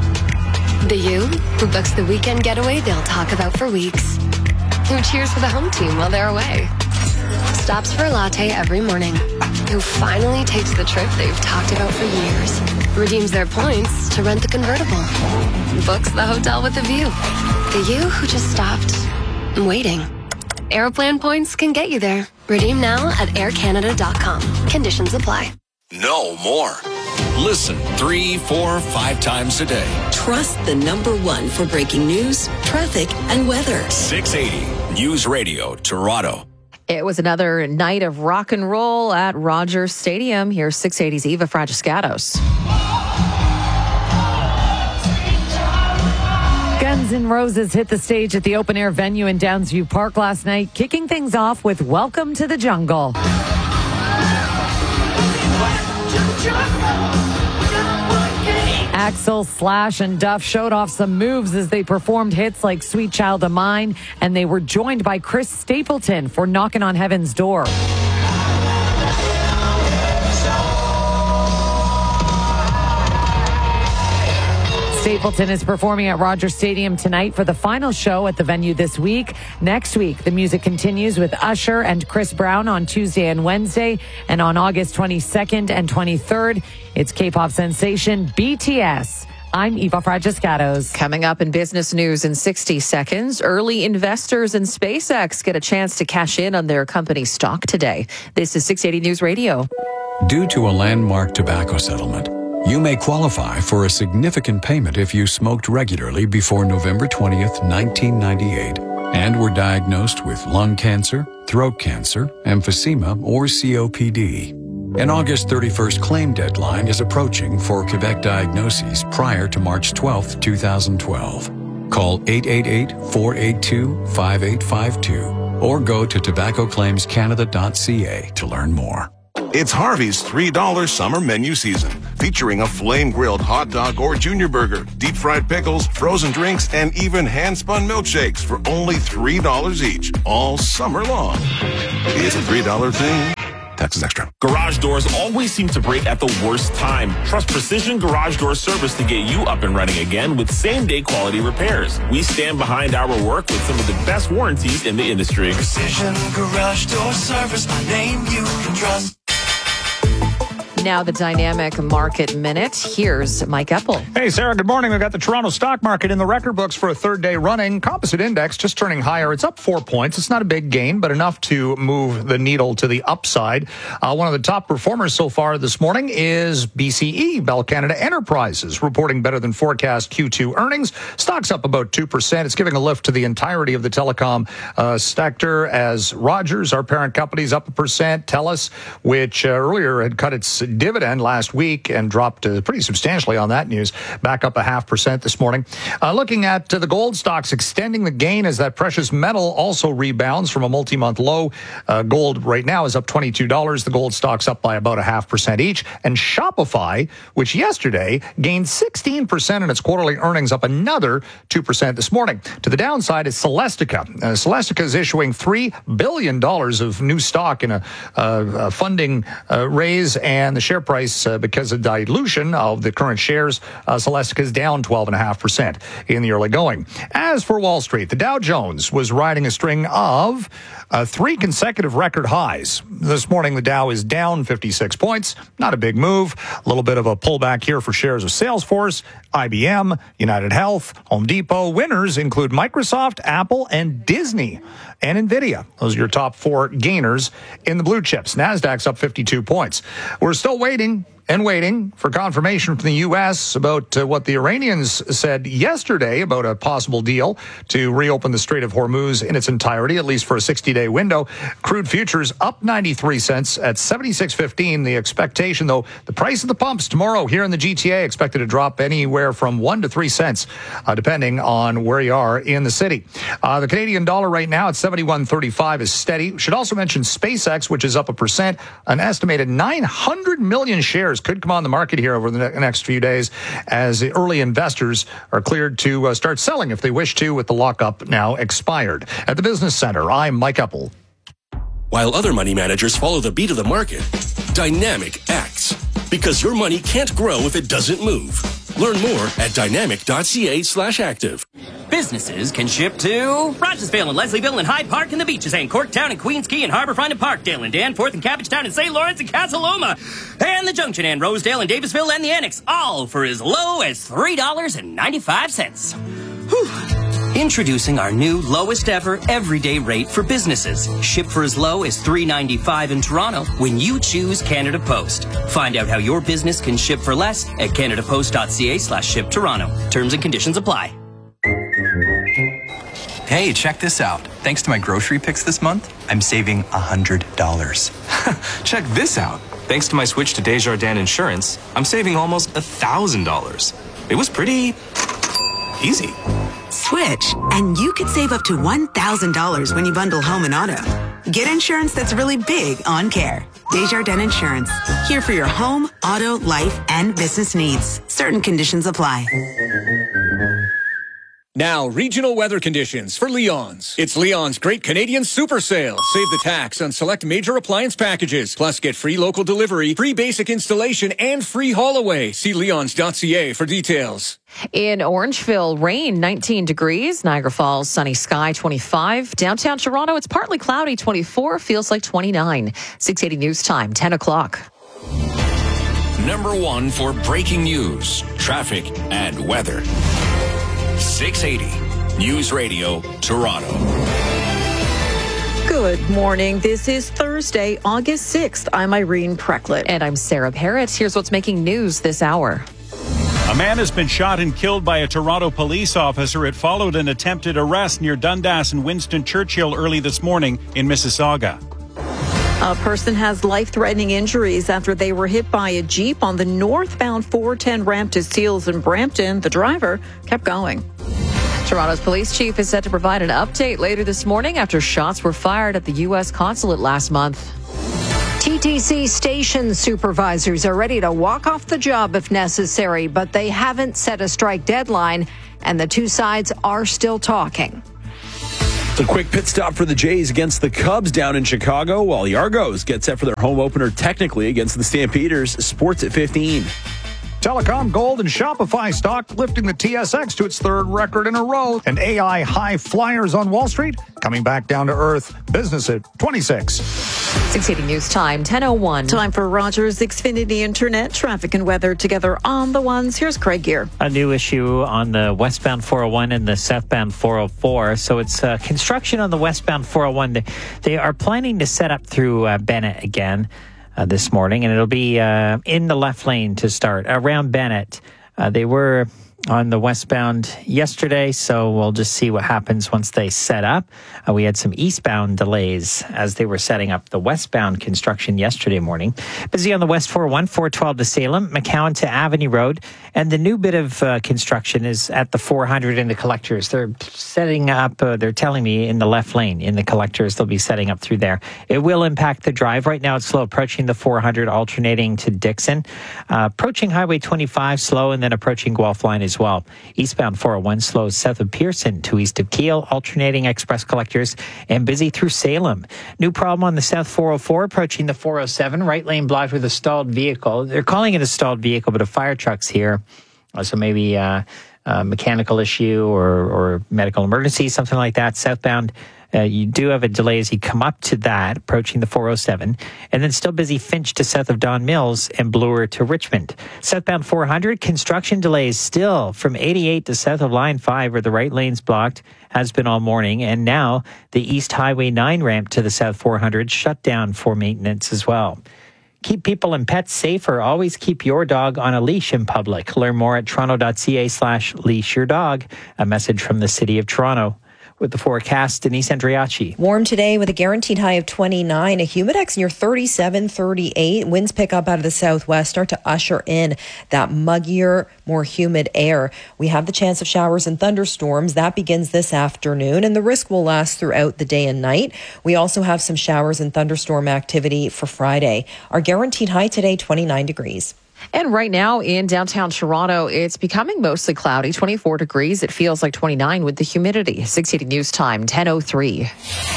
Speaker 13: The you who books the weekend getaway they'll talk about for weeks. Who cheers for the home team while they're away. Stops for a latte every morning. Who finally takes the trip they've talked about for years. Redeems their points to rent the convertible. Books the hotel with a view. The you who just stopped waiting. Aeroplan points can get you there. Redeem now at air canada dot com. Conditions apply.
Speaker 6: No more. Listen three, four, five times a day.
Speaker 27: Trust the number one for breaking news, traffic, and weather.
Speaker 6: six eighty News Radio, Toronto.
Speaker 11: It was another night of rock and roll at Rogers Stadium. Here's six eighty's Eva Fragiscatos.
Speaker 14: Guns N' Roses hit the stage at the open-air venue in Downsview Park last night, kicking things off with Welcome to the Jungle. Axl, Slash, and Duff showed off some moves as they performed hits like Sweet Child of Mine, and they were joined by Chris Stapleton for Knockin' on Heaven's Door. Stapleton is performing at Rogers Stadium tonight for the final show at the venue this week. Next week, the music continues with Usher and Chris Brown on Tuesday and Wednesday. And on August twenty-second and twenty-third, it's K-pop sensation B T S. I'm Eva Fragiscatos.
Speaker 11: Coming up in business news in sixty seconds, early investors in SpaceX get a chance to cash in on their company stock today. This is six eighty News Radio.
Speaker 16: Due to a landmark tobacco settlement, you may qualify for a significant payment if you smoked regularly before November twentieth, nineteen ninety-eight. and were diagnosed with lung cancer, throat cancer, emphysema, or C O P D. An August thirty-first claim deadline is approaching for Quebec diagnoses prior to March twelfth, twenty twelve. Call eight eight eight, four eight two, five eight five two or go to tobacco claims canada dot c a to learn more.
Speaker 1: It's Harvey's three dollar summer menu season, featuring a flame-grilled hot dog or junior burger, deep-fried pickles, frozen drinks, and even hand-spun milkshakes for only three dollars each, all summer long. It's a three dollar thing. Taxes extra.
Speaker 2: Garage doors always seem to break at the worst time. Trust Precision Garage Door Service to get you up and running again with same-day quality repairs. We stand behind our work with some of the best warranties in the industry.
Speaker 3: Precision Garage Door Service, a name you can trust.
Speaker 11: Now the Dynamic Market Minute. Here's Mike Epple.
Speaker 5: Hey, Sarah, good morning. We've got the Toronto stock market in the record books for a third day running. Composite index just turning higher. It's up four points. It's not a big gain, but enough to move the needle to the upside. Uh, one of the top performers so far this morning is B C E, Bell Canada Enterprises, reporting better than forecast Q two earnings. Stock's up about two percent. It's giving a lift to the entirety of the telecom uh, sector as Rogers, our parent company, is up a percent. TELUS, which uh, earlier had cut its dividend last week and dropped uh, pretty substantially on that news, back up a half percent this morning. Uh, looking at uh, the gold stocks extending the gain as that precious metal also rebounds from a multi-month low. Uh, gold right now is up twenty-two dollars. The gold stock's up by about a half percent each. And Shopify, which yesterday gained sixteen percent in its quarterly earnings, up another two percent this morning. To the downside is Celestica. Uh, Celestica is issuing three billion dollars of new stock in a, uh, a funding uh, raise, and the share price, uh, because of dilution of the current shares, uh, Celestica is down twelve point five percent in the early going. As for Wall Street, the Dow Jones was riding a string of uh, three consecutive record highs. This morning, the Dow is down fifty-six points. Not a big move. A little bit of a pullback here for shares of Salesforce, I B M, United Health, Home Depot. Winners include Microsoft, Apple, and Disney, and Nvidia. Those are your top four gainers in the blue chips. Nasdaq's up fifty-two points. We're still waiting and waiting for confirmation from the U S about uh, what the Iranians said yesterday about a possible deal to reopen the Strait of Hormuz in its entirety, at least for a sixty-day window. Crude futures up ninety-three cents at seventy-six fifteen. The expectation, though, the price of the pumps tomorrow here in the G T A expected to drop anywhere from one to three cents, uh, depending on where you are in the city. Uh, the Canadian dollar right now at seventy-one thirty-five is steady. Should also mention SpaceX, which is up a percent. An estimated nine hundred million shares could come on the market here over the ne- next few days as the early investors are cleared to uh, start selling if they wish to, with the lockup now expired. At the Business Center, I'm Mike Epple.
Speaker 18: While other money managers follow the beat of the market, Dynamic acts, because your money can't grow if it doesn't move. Learn more at dynamic.ca slash active.
Speaker 19: Businesses can ship to Rogersville and Leslieville and Hyde Park and the beaches and Corktown and Queens Quay and Harbourfront and Parkdale and Danforth and Cabbagetown and Saint Lawrence and Casa Loma and the Junction and Rosedale and Davisville and the Annex, all for as low as three dollars and ninety-five cents. Whew. Introducing our new lowest ever everyday rate for businesses. Ship for as low as three dollars and ninety-five cents in Toronto when you choose Canada Post. Find out how your business can ship for less at canadapost.ca slash ship Toronto. Terms and conditions apply.
Speaker 20: Hey, check this out. Thanks to my grocery picks this month, I'm saving one hundred dollars.
Speaker 21: Check this out. Thanks to my switch to Desjardins Insurance, I'm saving almost one thousand dollars. It was pretty easy.
Speaker 22: Switch, and you could save up to one thousand dollars when you bundle home and auto. Get insurance that's really big on care. Desjardins Insurance, here for your home, auto, life, and business needs. Certain conditions apply.
Speaker 23: Now, regional weather conditions for Leon's. It's Leon's Great Canadian Super Sale. Save the tax on select major appliance packages. Plus, get free local delivery, free basic installation, and free haul away. See leons dot c a for details.
Speaker 11: In Orangeville, rain, nineteen degrees. Niagara Falls, sunny sky, twenty-five. Downtown Toronto, it's partly cloudy, twenty-four. Feels like twenty-nine. six eighty News Time, ten o'clock.
Speaker 6: Number one for breaking news, traffic, and weather. six eighty News Radio, Toronto.
Speaker 12: Good morning. This is Thursday, August sixth. I'm Irene Precklett.
Speaker 11: And I'm Sarah Parrott. Here's what's making news this hour.
Speaker 4: A man has been shot and killed by a Toronto police officer. It followed an attempted arrest near Dundas and Winston Churchill early this morning in Mississauga.
Speaker 12: A person has life-threatening injuries after they were hit by a Jeep on the northbound four ten ramp to Seals in Brampton. The driver kept going.
Speaker 11: Toronto's police chief is set to provide an update later this morning after shots were fired at the U S consulate last month.
Speaker 7: T T C station supervisors are ready to walk off the job if necessary, but they haven't set a strike deadline, and the two sides are still talking.
Speaker 10: It's a quick pit stop for the Jays against the Cubs down in Chicago, while the Argos get set for their home opener technically against the Stampeders. Sports at fifteen.
Speaker 5: Telecom, gold, and Shopify stock lifting the T S X to its third record in a row. And A I high flyers on Wall Street coming back down to earth. Business at twenty-six.
Speaker 11: six eighty News Time, ten oh one.
Speaker 12: Time for Rogers Xfinity Internet. Traffic and weather together on the ones. Here's Craig Gear.
Speaker 8: A new issue on the westbound four oh one and the southbound four oh four. So it's uh, construction on the westbound four oh one. They, they are planning to set up through uh, Bennett again. Uh, this morning, and it'll be uh, in the left lane to start around Bennett. Uh, they were on the westbound yesterday, so we'll just see what happens once they set up. Uh, we had some eastbound delays as they were setting up the westbound construction yesterday morning. Busy on the West four oh one, four twelve to Salem, McCowan to Avenue Road, and the new bit of uh, construction is at the four hundred in the collectors. They're setting up, uh, they're telling me, in the left lane in the collectors. They'll be setting up through there. It will impact the drive. Right now it's slow approaching the four hundred, alternating to Dixon. Uh, approaching Highway twenty-five, slow, and then approaching Guelph Line as well. Eastbound four oh one slows south of Pearson to east of Kiel, alternating express collectors, and busy through Salem. New problem on the south four oh four, approaching the four oh seven, right lane blocked with a stalled vehicle. They're calling it a stalled vehicle, but a fire truck's here. So maybe uh, a mechanical issue or, or medical emergency, something like that. Southbound, Uh, you do have a delay as you come up to that, approaching the four oh seven, and then still busy Finch to south of Don Mills and Bloor to Richmond. Southbound four hundred, construction delays still from eighty-eight to south of Line five, where the right lane's blocked, has been all morning, and now the East Highway nine ramp to the south four hundred shut down for maintenance as well. Keep people and pets safer. Always keep your dog on a leash in public. Learn more at toronto.ca slash leash your dog. A message from the City of Toronto. With the forecast, Denise Andriachi.
Speaker 17: Warm today with a guaranteed high of twenty-nine. A humidex near thirty-seven, thirty-eight. Winds pick up out of the southwest, start to usher in that muggier, more humid air. We have the chance of showers and thunderstorms. That begins this afternoon, and the risk will last throughout the day and night. We also have some showers and thunderstorm activity for Friday. Our guaranteed high today, twenty-nine degrees.
Speaker 11: And right now in downtown Toronto, it's becoming mostly cloudy, twenty-four degrees. It feels like twenty-nine with the humidity. six eighty News Time, ten oh three.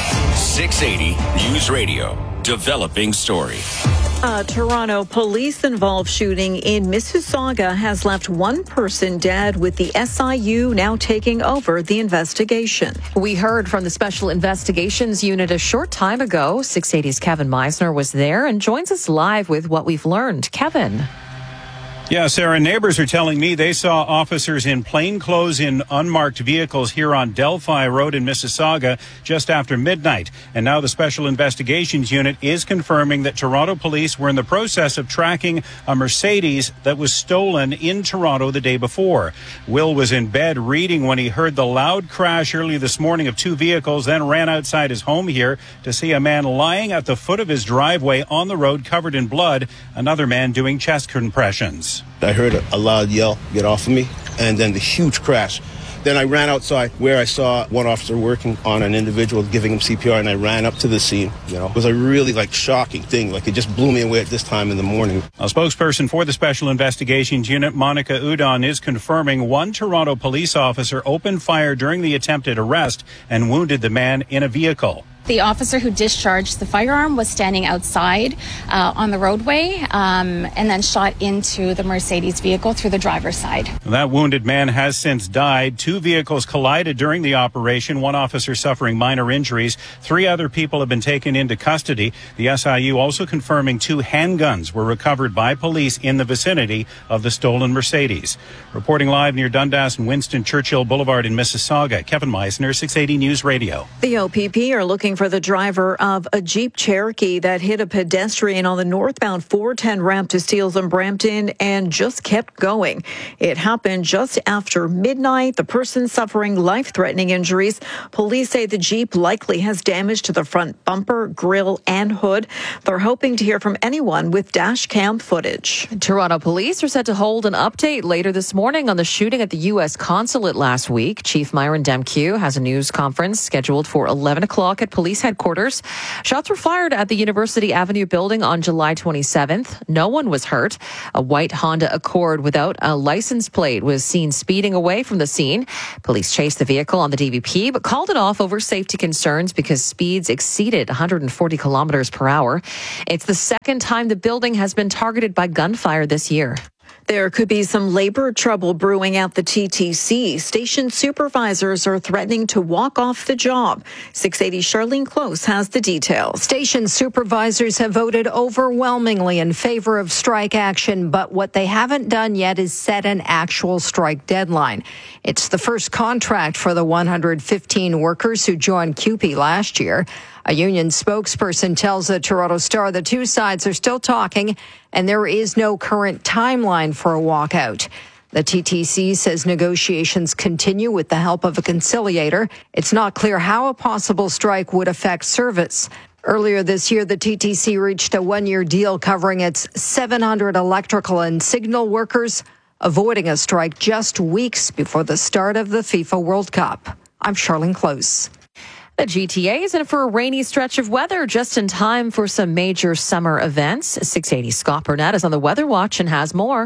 Speaker 6: six eighty News Radio. Developing story.
Speaker 12: A Toronto police-involved shooting in Mississauga has left one person dead, with the S I U now taking over the investigation.
Speaker 11: We heard from the Special Investigations Unit a short time ago. six eighty's Kevin Meisner was there and joins us live with what we've learned. Kevin.
Speaker 4: Yeah, Sarah, neighbors are telling me they saw officers in plain clothes in unmarked vehicles here on Delphi Road in Mississauga just after midnight. And now the Special Investigations Unit is confirming that Toronto police were in the process of tracking a Mercedes that was stolen in Toronto the day before. Will was in bed reading when he heard the loud crash early this morning of two vehicles, then ran outside his home here to see a man lying at the foot of his driveway on the road covered in blood, another man doing chest compressions.
Speaker 15: I heard a, a loud yell, get off of me, and then the huge crash. Then I ran outside where I saw one officer working on an individual, giving him C P R, and I ran up to the scene. You know, it was a really like shocking thing. Like it just blew me away at this time in the morning.
Speaker 4: A spokesperson for the Special Investigations Unit, Monica Udon, is confirming one Toronto police officer opened fire during the attempted arrest and wounded the man in a vehicle.
Speaker 24: The officer who discharged the firearm was standing outside uh, on the roadway um, and then shot into the Mercedes vehicle through the driver's side.
Speaker 4: That wounded man has since died. Two vehicles collided during the operation, one officer suffering minor injuries. Three other people have been taken into custody. The S I U also confirming two handguns were recovered by police in the vicinity of the stolen Mercedes. Reporting live near Dundas and Winston Churchill Boulevard in Mississauga, Kevin Meisner, six eighty News Radio.
Speaker 12: The O P P are looking for the driver of a Jeep Cherokee that hit a pedestrian on the northbound four ten ramp to Steeles and Brampton and just kept going. It happened just after midnight. The person suffering life-threatening injuries. Police say the Jeep likely has damage to the front bumper, grille, and hood. They're hoping to hear from anyone with dash cam footage.
Speaker 11: Toronto police are set to hold an update later this morning on the shooting at the U S consulate last week. Chief Myron Demkew has a news conference scheduled for eleven o'clock at police headquarters. Shots were fired at the University Avenue building on July twenty-seventh. No one was hurt. A white Honda Accord without a license plate was seen speeding away from the scene. Police chased the vehicle on the D V P but called it off over safety concerns because speeds exceeded one hundred forty kilometers per hour. It's the second time the building has been targeted by gunfire this year.
Speaker 12: There could be some labor trouble brewing at the T T C. Station supervisors are threatening to walk off the job. six eighty Charlene Close has the details.
Speaker 7: Station supervisors have voted overwhelmingly in favor of strike action, but what they haven't done yet is set an actual strike deadline. It's the first contract for the one hundred fifteen workers who joined C U P E last year. A union spokesperson tells the Toronto Star the two sides are still talking and there is no current timeline for a walkout. The T T C says negotiations continue with the help of a conciliator. It's not clear how a possible strike would affect service. Earlier this year, the T T C reached a one-year deal covering its seven hundred electrical and signal workers, avoiding a strike just weeks before the start of the FIFA World Cup. I'm Charlene Close.
Speaker 11: The G T A is in for a rainy stretch of weather just in time for some major summer events. six eighty Scott Burnett is on the Weather Watch and has more.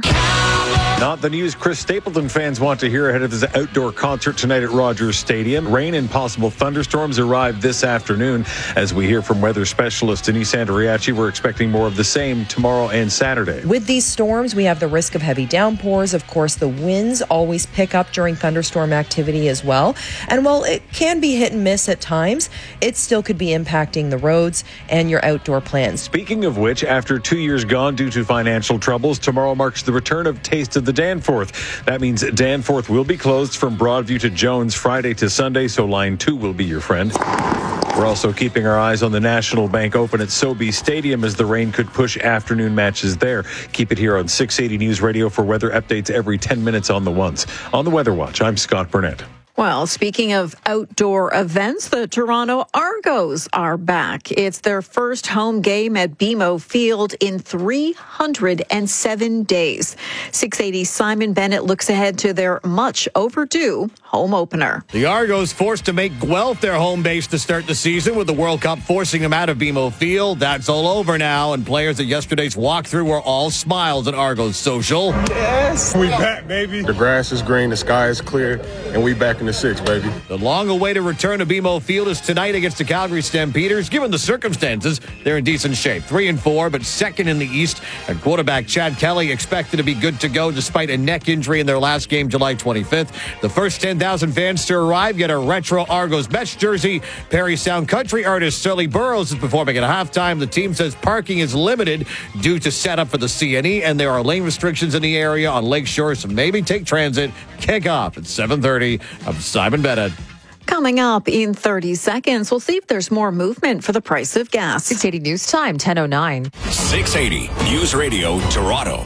Speaker 9: Not the news Chris Stapleton fans want to hear ahead of his outdoor concert tonight at Rogers Stadium. Rain and possible thunderstorms arrive this afternoon. As we hear from weather specialist Denise Andriachi, we're expecting more of the same tomorrow and Saturday.
Speaker 17: With these storms, we have the risk of heavy downpours. Of course, the winds always pick up during thunderstorm activity as well. And while it can be hit and miss at times, it still could be impacting the roads and your outdoor plans.
Speaker 9: Speaking of which, after two years gone due to financial troubles, tomorrow marks the return of Taste of the Danforth. That means Danforth will be closed from Broadview to Jones Friday to Sunday, so line two will be your friend. We're also keeping our eyes on the National Bank Open at Sobeys Stadium as the rain could push afternoon matches there. Keep it here on six eighty News Radio for weather updates every ten minutes on the ones. On the Weather Watch, I'm Scott Burnett.
Speaker 12: Well, speaking of outdoor events, the Toronto Argos are back. It's their first home game at B M O Field in three hundred seven days. six eighty Simon Bennett looks ahead to their much overdue home opener.
Speaker 13: The Argos forced to make Guelph their home base to start the season, with the World Cup forcing them out of B M O Field. That's all over now, and players at yesterday's walkthrough were all smiles at Argos social.
Speaker 14: Yes, we back, baby. The grass is green, the sky is clear, and we back in the six, baby.
Speaker 13: The long-awaited return to B M O Field is tonight against the Calgary Stampeders. Given the circumstances, they're in decent shape. Three and four, but second in the East. And quarterback Chad Kelly expected to be good to go despite a neck injury in their last game, July twenty-fifth. The first ten thousand fans to arrive get a retro Argos Mets jersey. Perry Sound country artist Shirley Burroughs is performing at halftime. The team says parking is limited due to setup for the C N E, and there are lane restrictions in the area on Lakeshore, so maybe take transit. Kickoff at seven thirty. I'm Simon Bennett.
Speaker 12: Coming up in thirty seconds, we'll see if there's more movement for the price of gas.
Speaker 11: six eighty News Time, ten oh nine.
Speaker 6: six eighty News Radio Toronto.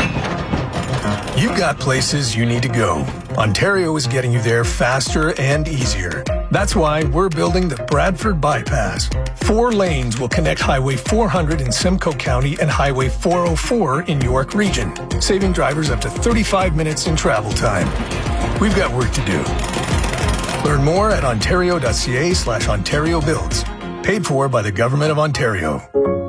Speaker 16: You've got places you need to go. Ontario is getting you there faster and easier. That's why we're building the Bradford Bypass. Four lanes will connect Highway four hundred in Simcoe County and Highway four oh four in York Region, saving drivers up to thirty-five minutes in travel time. We've got work to do. Learn more at ontario.ca slash Ontario Builds. Paid for by the Government of Ontario.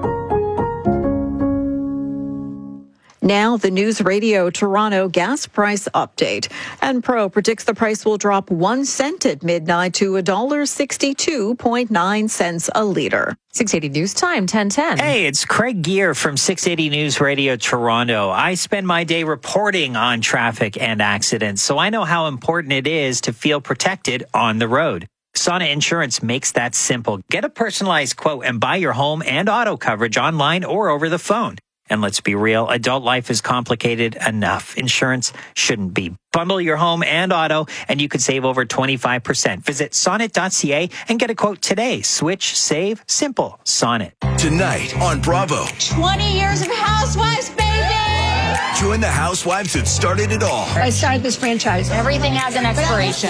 Speaker 12: Now, the News Radio Toronto gas price update. And Pro predicts the price will drop one cent at midnight to one dollar sixty-two point nine cents a litre.
Speaker 11: six eighty News Time, ten ten.
Speaker 25: Hey, it's Craig Gear from six eighty News Radio Toronto. I spend my day reporting on traffic and accidents, so I know how important it is to feel protected on the road. Sona Insurance makes that simple. Get a personalized quote and buy your home and auto coverage online or over the phone. And let's be real, adult life is complicated enough. Insurance shouldn't be. Bundle your home and auto, and you could save over twenty-five percent. Visit sonnet dot c a and get a quote today. Switch, save, simple. Sonnet.
Speaker 1: Tonight on Bravo.
Speaker 2: twenty years of Housewives, baby!
Speaker 1: Join the housewives that started it all.
Speaker 2: I started this franchise. Everything has an expiration.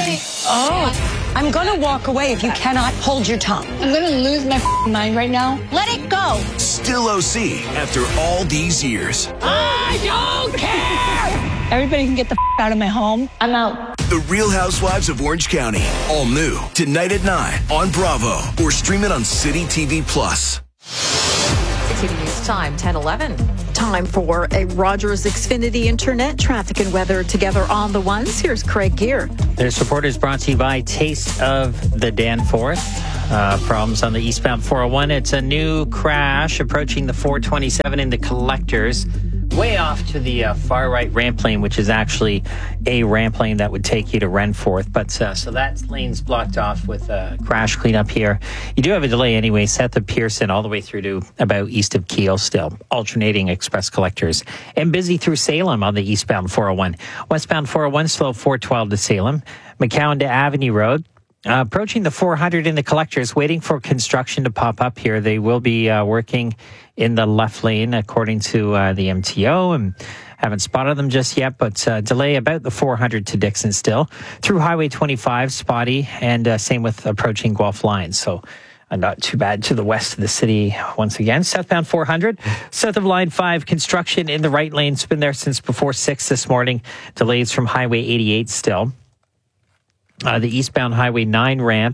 Speaker 2: Oh, I'm going to walk away if you cannot hold your tongue. I'm going to lose my mind right now. Let it go.
Speaker 1: Still O C after all these years.
Speaker 2: I don't care! Everybody can get the out of my home. I'm out.
Speaker 1: The Real Housewives of Orange County. All new tonight at nine on Bravo or stream it on City T V Plus.
Speaker 11: six eighty News Time, ten eleven.
Speaker 12: Time for a Rogers Xfinity Internet traffic and weather together on the ones. Here's Craig Gear.
Speaker 25: This report is brought to you by Taste of the Danforth. Uh, problems on the eastbound four oh one. It's a new crash approaching the four twenty-seven in the collectors. Way off to the uh, far right ramp lane, which is actually a ramp lane that would take you to Renforth. But uh, so that lane's blocked off with a crash cleanup here. You do have a delay anyway, Seth of Pearson all the way through to about east of Kiel still. Alternating express collectors. And busy through Salem on the eastbound four oh one. Westbound four oh one slow four twelve to Salem. McCowan to Avenue Road. Uh, approaching the four hundred in the collectors, waiting for construction to pop up here. They will be uh, working in the left lane, according to uh, the M T O, and haven't spotted them just yet, but uh, delay about the four hundred to Dixon still. Through Highway twenty-five, spotty, and uh, same with approaching Guelph Line. So uh, not too bad to the west of the city once again. Southbound four hundred, south of Line five, construction in the right lane. It's been there since before six this morning. Delays from Highway eighty-eight still. Uh, the eastbound Highway nine ramp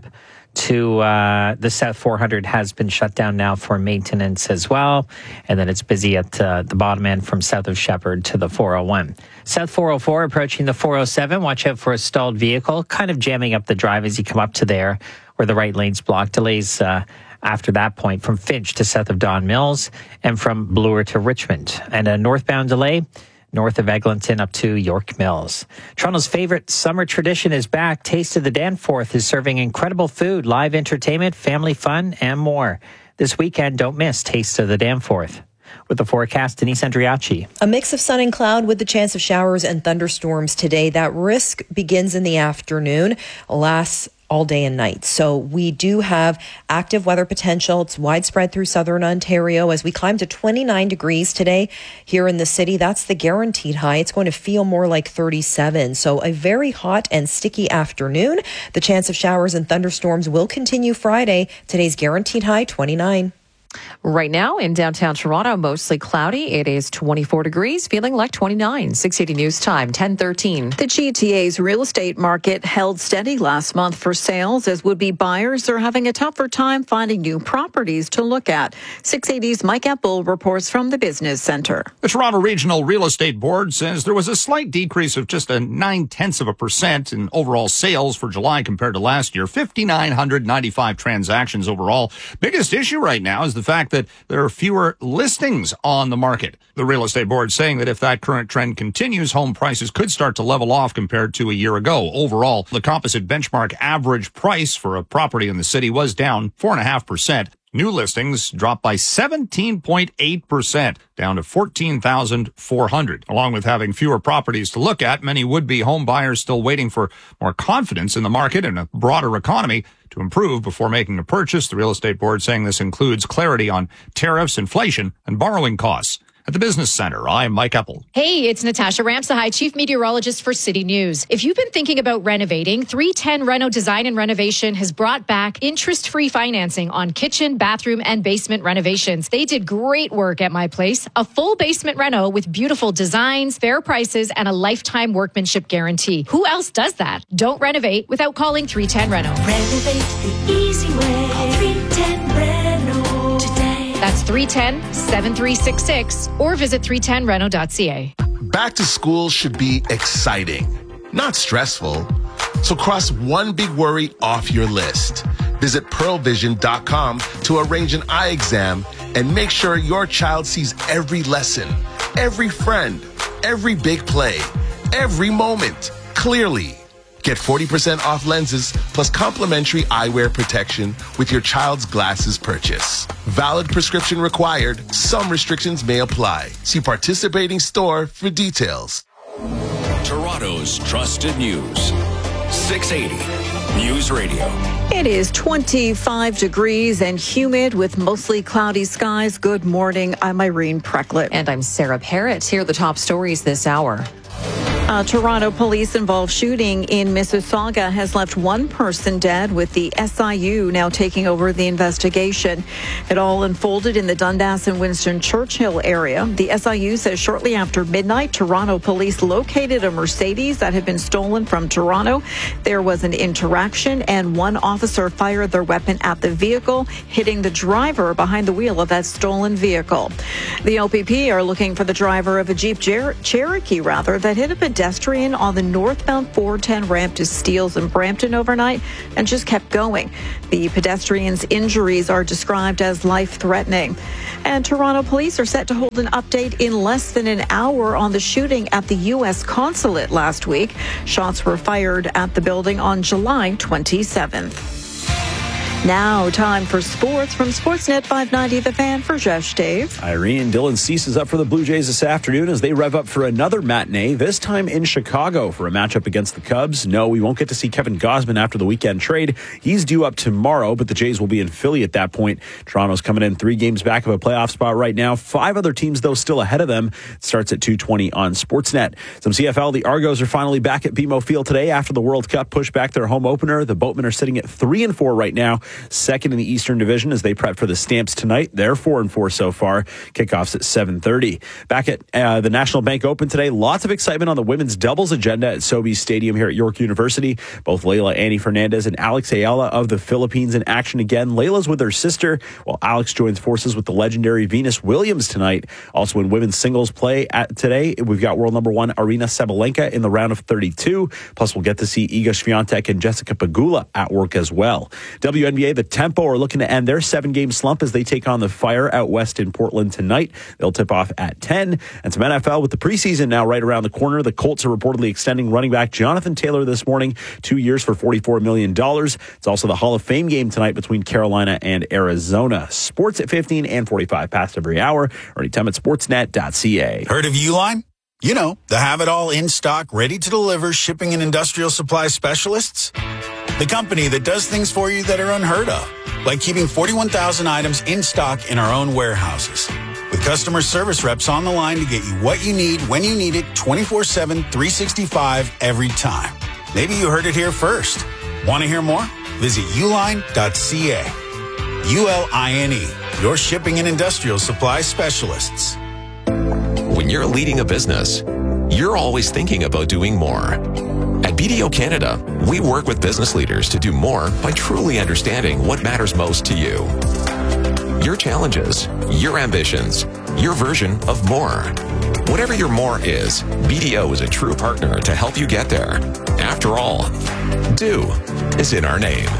Speaker 25: to uh, the South four hundred has been shut down now for maintenance as well. And then it's busy at uh, the bottom end from south of Shepherd to the four oh one. South four oh four approaching the four oh seven. Watch out for a stalled vehicle, kind of jamming up the drive as you come up to there where the right lane's blocked. Delays uh, after that point from Finch to south of Don Mills and from Bloor to Richmond. And a northbound delay north of Eglinton up to York Mills. Toronto's favorite summer tradition is back. Taste of the Danforth is serving incredible food, live entertainment, family fun, and more. This weekend, don't miss Taste of the Danforth. With the forecast, Denise Andriachi.
Speaker 17: A mix of sun and cloud with the chance of showers and thunderstorms today. That risk begins in the afternoon, lasts all day and night. So we do have active weather potential. It's widespread through southern Ontario as we climb to twenty-nine degrees today here in the city. That's the guaranteed high. It's going to feel more like thirty-seven. So a very hot and sticky afternoon. The chance of showers and thunderstorms will continue Friday. Today's guaranteed high, twenty-nine.
Speaker 11: Right now in downtown Toronto, mostly cloudy. It is twenty-four degrees, feeling like twenty-nine. six eighty News Time, ten thirteen.
Speaker 12: The G T A's real estate market held steady last month for sales as would-be buyers are having a tougher time finding new properties to look at. six eighty's Mike Epple reports from the Business Centre.
Speaker 5: The Toronto Regional Real Estate Board says there was a slight decrease of just a nine-tenths of a percent in overall sales for July compared to last year. five thousand nine hundred ninety-five transactions overall. Biggest issue right now is the fact that there are fewer listings on the market. The Real Estate Board saying that if that current trend continues, home prices could start to level off compared to a year ago. Overall, the composite benchmark average price for a property in the city was down four point five percent. New listings dropped by seventeen point eight percent, down to fourteen thousand four hundred. Along with having fewer properties to look at, many would-be home buyers still waiting for more confidence in the market and a broader economy to improve before making a purchase. The Real Estate Board saying this includes clarity on tariffs, inflation, and borrowing costs. At the Business Center, I'm Mike Epple.
Speaker 3: Hey, it's Natasha Ramsahai, Chief Meteorologist for City News. If you've been thinking about renovating, three ten Reno Design and Renovation has brought back interest-free financing on kitchen, bathroom, and basement renovations. They did great work at my place. A full basement reno with beautiful designs, fair prices, and a lifetime workmanship guarantee. Who else does that? Don't renovate without calling three ten Reno.
Speaker 18: Renovate the easy way. Call three ten Reno today.
Speaker 3: That's three one zero, seven three six six or visit three ten reno dot c a.
Speaker 19: Back to school should be exciting, not stressful. So cross one big worry off your list. Visit pearl vision dot com to arrange an eye exam and make sure your child sees every lesson, every friend, every big play, every moment clearly. Get forty percent off lenses plus complimentary eyewear protection with your child's glasses purchase. Valid prescription required. Some restrictions may apply. See participating store for details.
Speaker 6: Toronto's trusted news. six eighty News Radio.
Speaker 12: It is twenty-five degrees and humid with mostly cloudy skies. Good morning. I'm Irene Precklett.
Speaker 11: And I'm Sarah Parrott. Here are the top stories this hour.
Speaker 12: A Toronto police-involved shooting in Mississauga has left one person dead, with the S I U now taking over the investigation. It all unfolded in the Dundas and Winston Churchill area. The S I U says shortly after midnight, Toronto police located a Mercedes that had been stolen from Toronto. There was an interaction, and one officer fired their weapon at the vehicle, hitting the driver behind the wheel of that stolen vehicle. The O P P are looking for the driver of a Jeep Cher- Cherokee, rather, that hit a pedestrian on the northbound four ten ramp to Steeles and Brampton overnight and just kept going. The pedestrian's injuries are described as life-threatening. And Toronto police are set to hold an update in less than an hour on the shooting at the U S consulate last week. Shots were fired at the building on July twenty-seventh. Now, time for sports from Sportsnet five ninety The Fan. For Jesh, Dave.
Speaker 10: Irene, Dylan Cease is up for the Blue Jays this afternoon as they rev up for another matinee, this time in Chicago for a matchup against the Cubs. No, we won't get to see Kevin Gausman after the weekend trade. He's due up tomorrow, but the Jays will be in Philly at that point. Toronto's coming in three games back of a playoff spot right now. Five other teams, though, still ahead of them. It starts at two twenty on Sportsnet. Some C F L, the Argos are finally back at B M O Field today after the World Cup pushed back their home opener. The Boatmen are sitting at three and four right now, second in the Eastern Division as they prep for the Stamps tonight. They're four and four so far. Kickoffs at seven thirty. Back at uh, the National Bank Open today, lots of excitement on the women's doubles agenda at Sobeys Stadium here at York University. Both Layla Annie Fernandez and Alex Ayala of the Philippines in action again. Layla's with her sister, while Alex joins forces with the legendary Venus Williams tonight. Also in women's singles play at today, we've got world number one Arina Sabalenka in the round of thirty-two. Plus, we'll get to see Iga Swiatek and Jessica Pegula at work as well. W N B A, the Tempo are looking to end their seven-game slump as they take on the Fire out west in Portland tonight. They'll tip off at ten. And some N F L with the preseason now right around the corner. The Colts are reportedly extending running back Jonathan Taylor this morning, two years for forty-four million dollars. It's also the Hall of Fame game tonight between Carolina and Arizona. Sports at fifteen and forty-five past every hour. Or anytime at sportsnet dot c a.
Speaker 20: Heard of Uline? You know, the have-it-all in stock, ready to deliver shipping and industrial supply specialists. The company that does things for you that are unheard of, like keeping forty-one thousand items in stock in our own warehouses. With customer service reps on the line to get you what you need when you need it twenty-four seven, three sixty-five every time. Maybe you heard it here first. Want to hear more? Visit uline dot c a. U L I N E, your shipping and industrial supply specialists.
Speaker 21: When you're leading a business, you're always thinking about doing more. At B D O Canada, we work with business leaders to do more by truly understanding what matters most to you. Your challenges, your ambitions, your version of more. Whatever your more is, B D O is a true partner to help you get there. After all, do is in our name.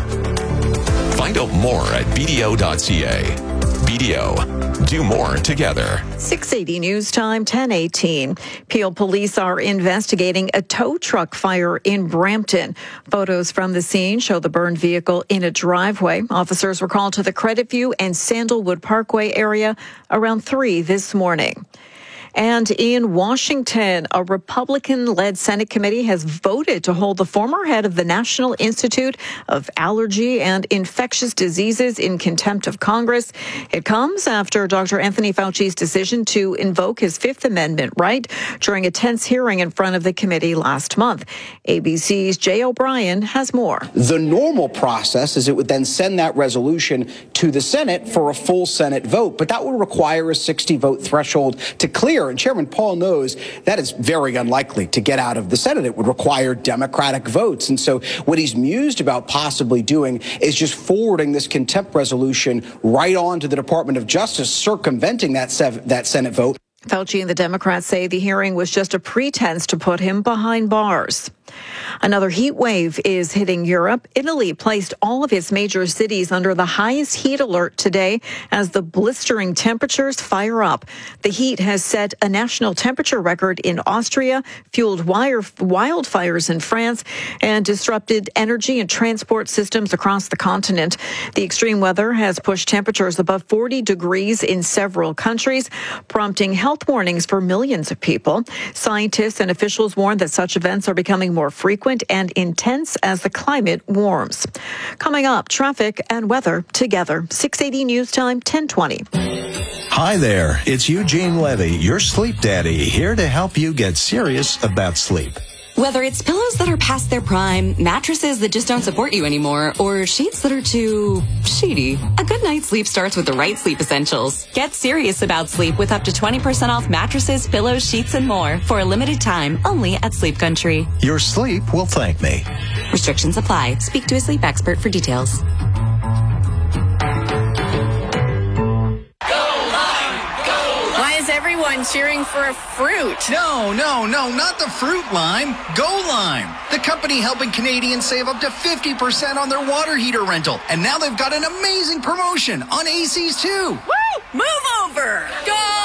Speaker 21: Find out more at b d o dot c a. B D O, do more together.
Speaker 12: six eighty News Time, ten eighteen. Peel police are investigating a tow truck fire in Brampton. Photos from the scene show the burned vehicle in a driveway. Officers were called to the Credit View and Sandalwood Parkway area around three this morning. And in Washington, a Republican-led Senate committee has voted to hold the former head of the National Institute of Allergy and Infectious Diseases in contempt of Congress. It comes after Doctor Anthony Fauci's decision to invoke his Fifth Amendment right during a tense hearing in front of the committee last month. A B C's Jay O'Brien has more.
Speaker 22: The normal process is it would then send that resolution to the Senate for a full Senate vote, but that would require a sixty vote threshold to clear. And Chairman Paul knows that is very unlikely to get out of the Senate. It would require Democratic votes. And so what he's mused about possibly doing is just forwarding this contempt resolution right on to the Department of Justice, circumventing that, sev- that Senate vote.
Speaker 12: Fauci and the Democrats say the hearing was just a pretense to put him behind bars. Another heat wave is hitting Europe. Italy placed all of its major cities under the highest heat alert today as the blistering temperatures fire up. The heat has set a national temperature record in Austria, fueled wire, wildfires in France, and disrupted energy and transport systems across the continent. The extreme weather has pushed temperatures above forty degrees in several countries, prompting health warnings for millions of people. Scientists and officials warn that such events are becoming more frequent and intense as the climate warms. Coming up, traffic and weather together. six eighty News Time, ten twenty.
Speaker 4: Hi there, it's Eugene Levy, your sleep daddy, here to help you get serious about sleep.
Speaker 8: Whether it's pillows that are past their prime, mattresses that just don't support you anymore, or sheets that are too sheety, a good night's sleep starts with the right sleep essentials. Get serious about sleep with up to twenty percent off mattresses, pillows, sheets, and more for a limited time only at Sleep Country.
Speaker 4: Your sleep will thank me.
Speaker 8: Restrictions apply. Speak to a sleep expert for details.
Speaker 15: Everyone cheering for a fruit.
Speaker 23: No, no, no, not the fruit lime. Go Lime, the company helping Canadians save up to fifty percent on their water heater rental. And now they've got an amazing promotion on A Cs too.
Speaker 15: Woo! Move over. Go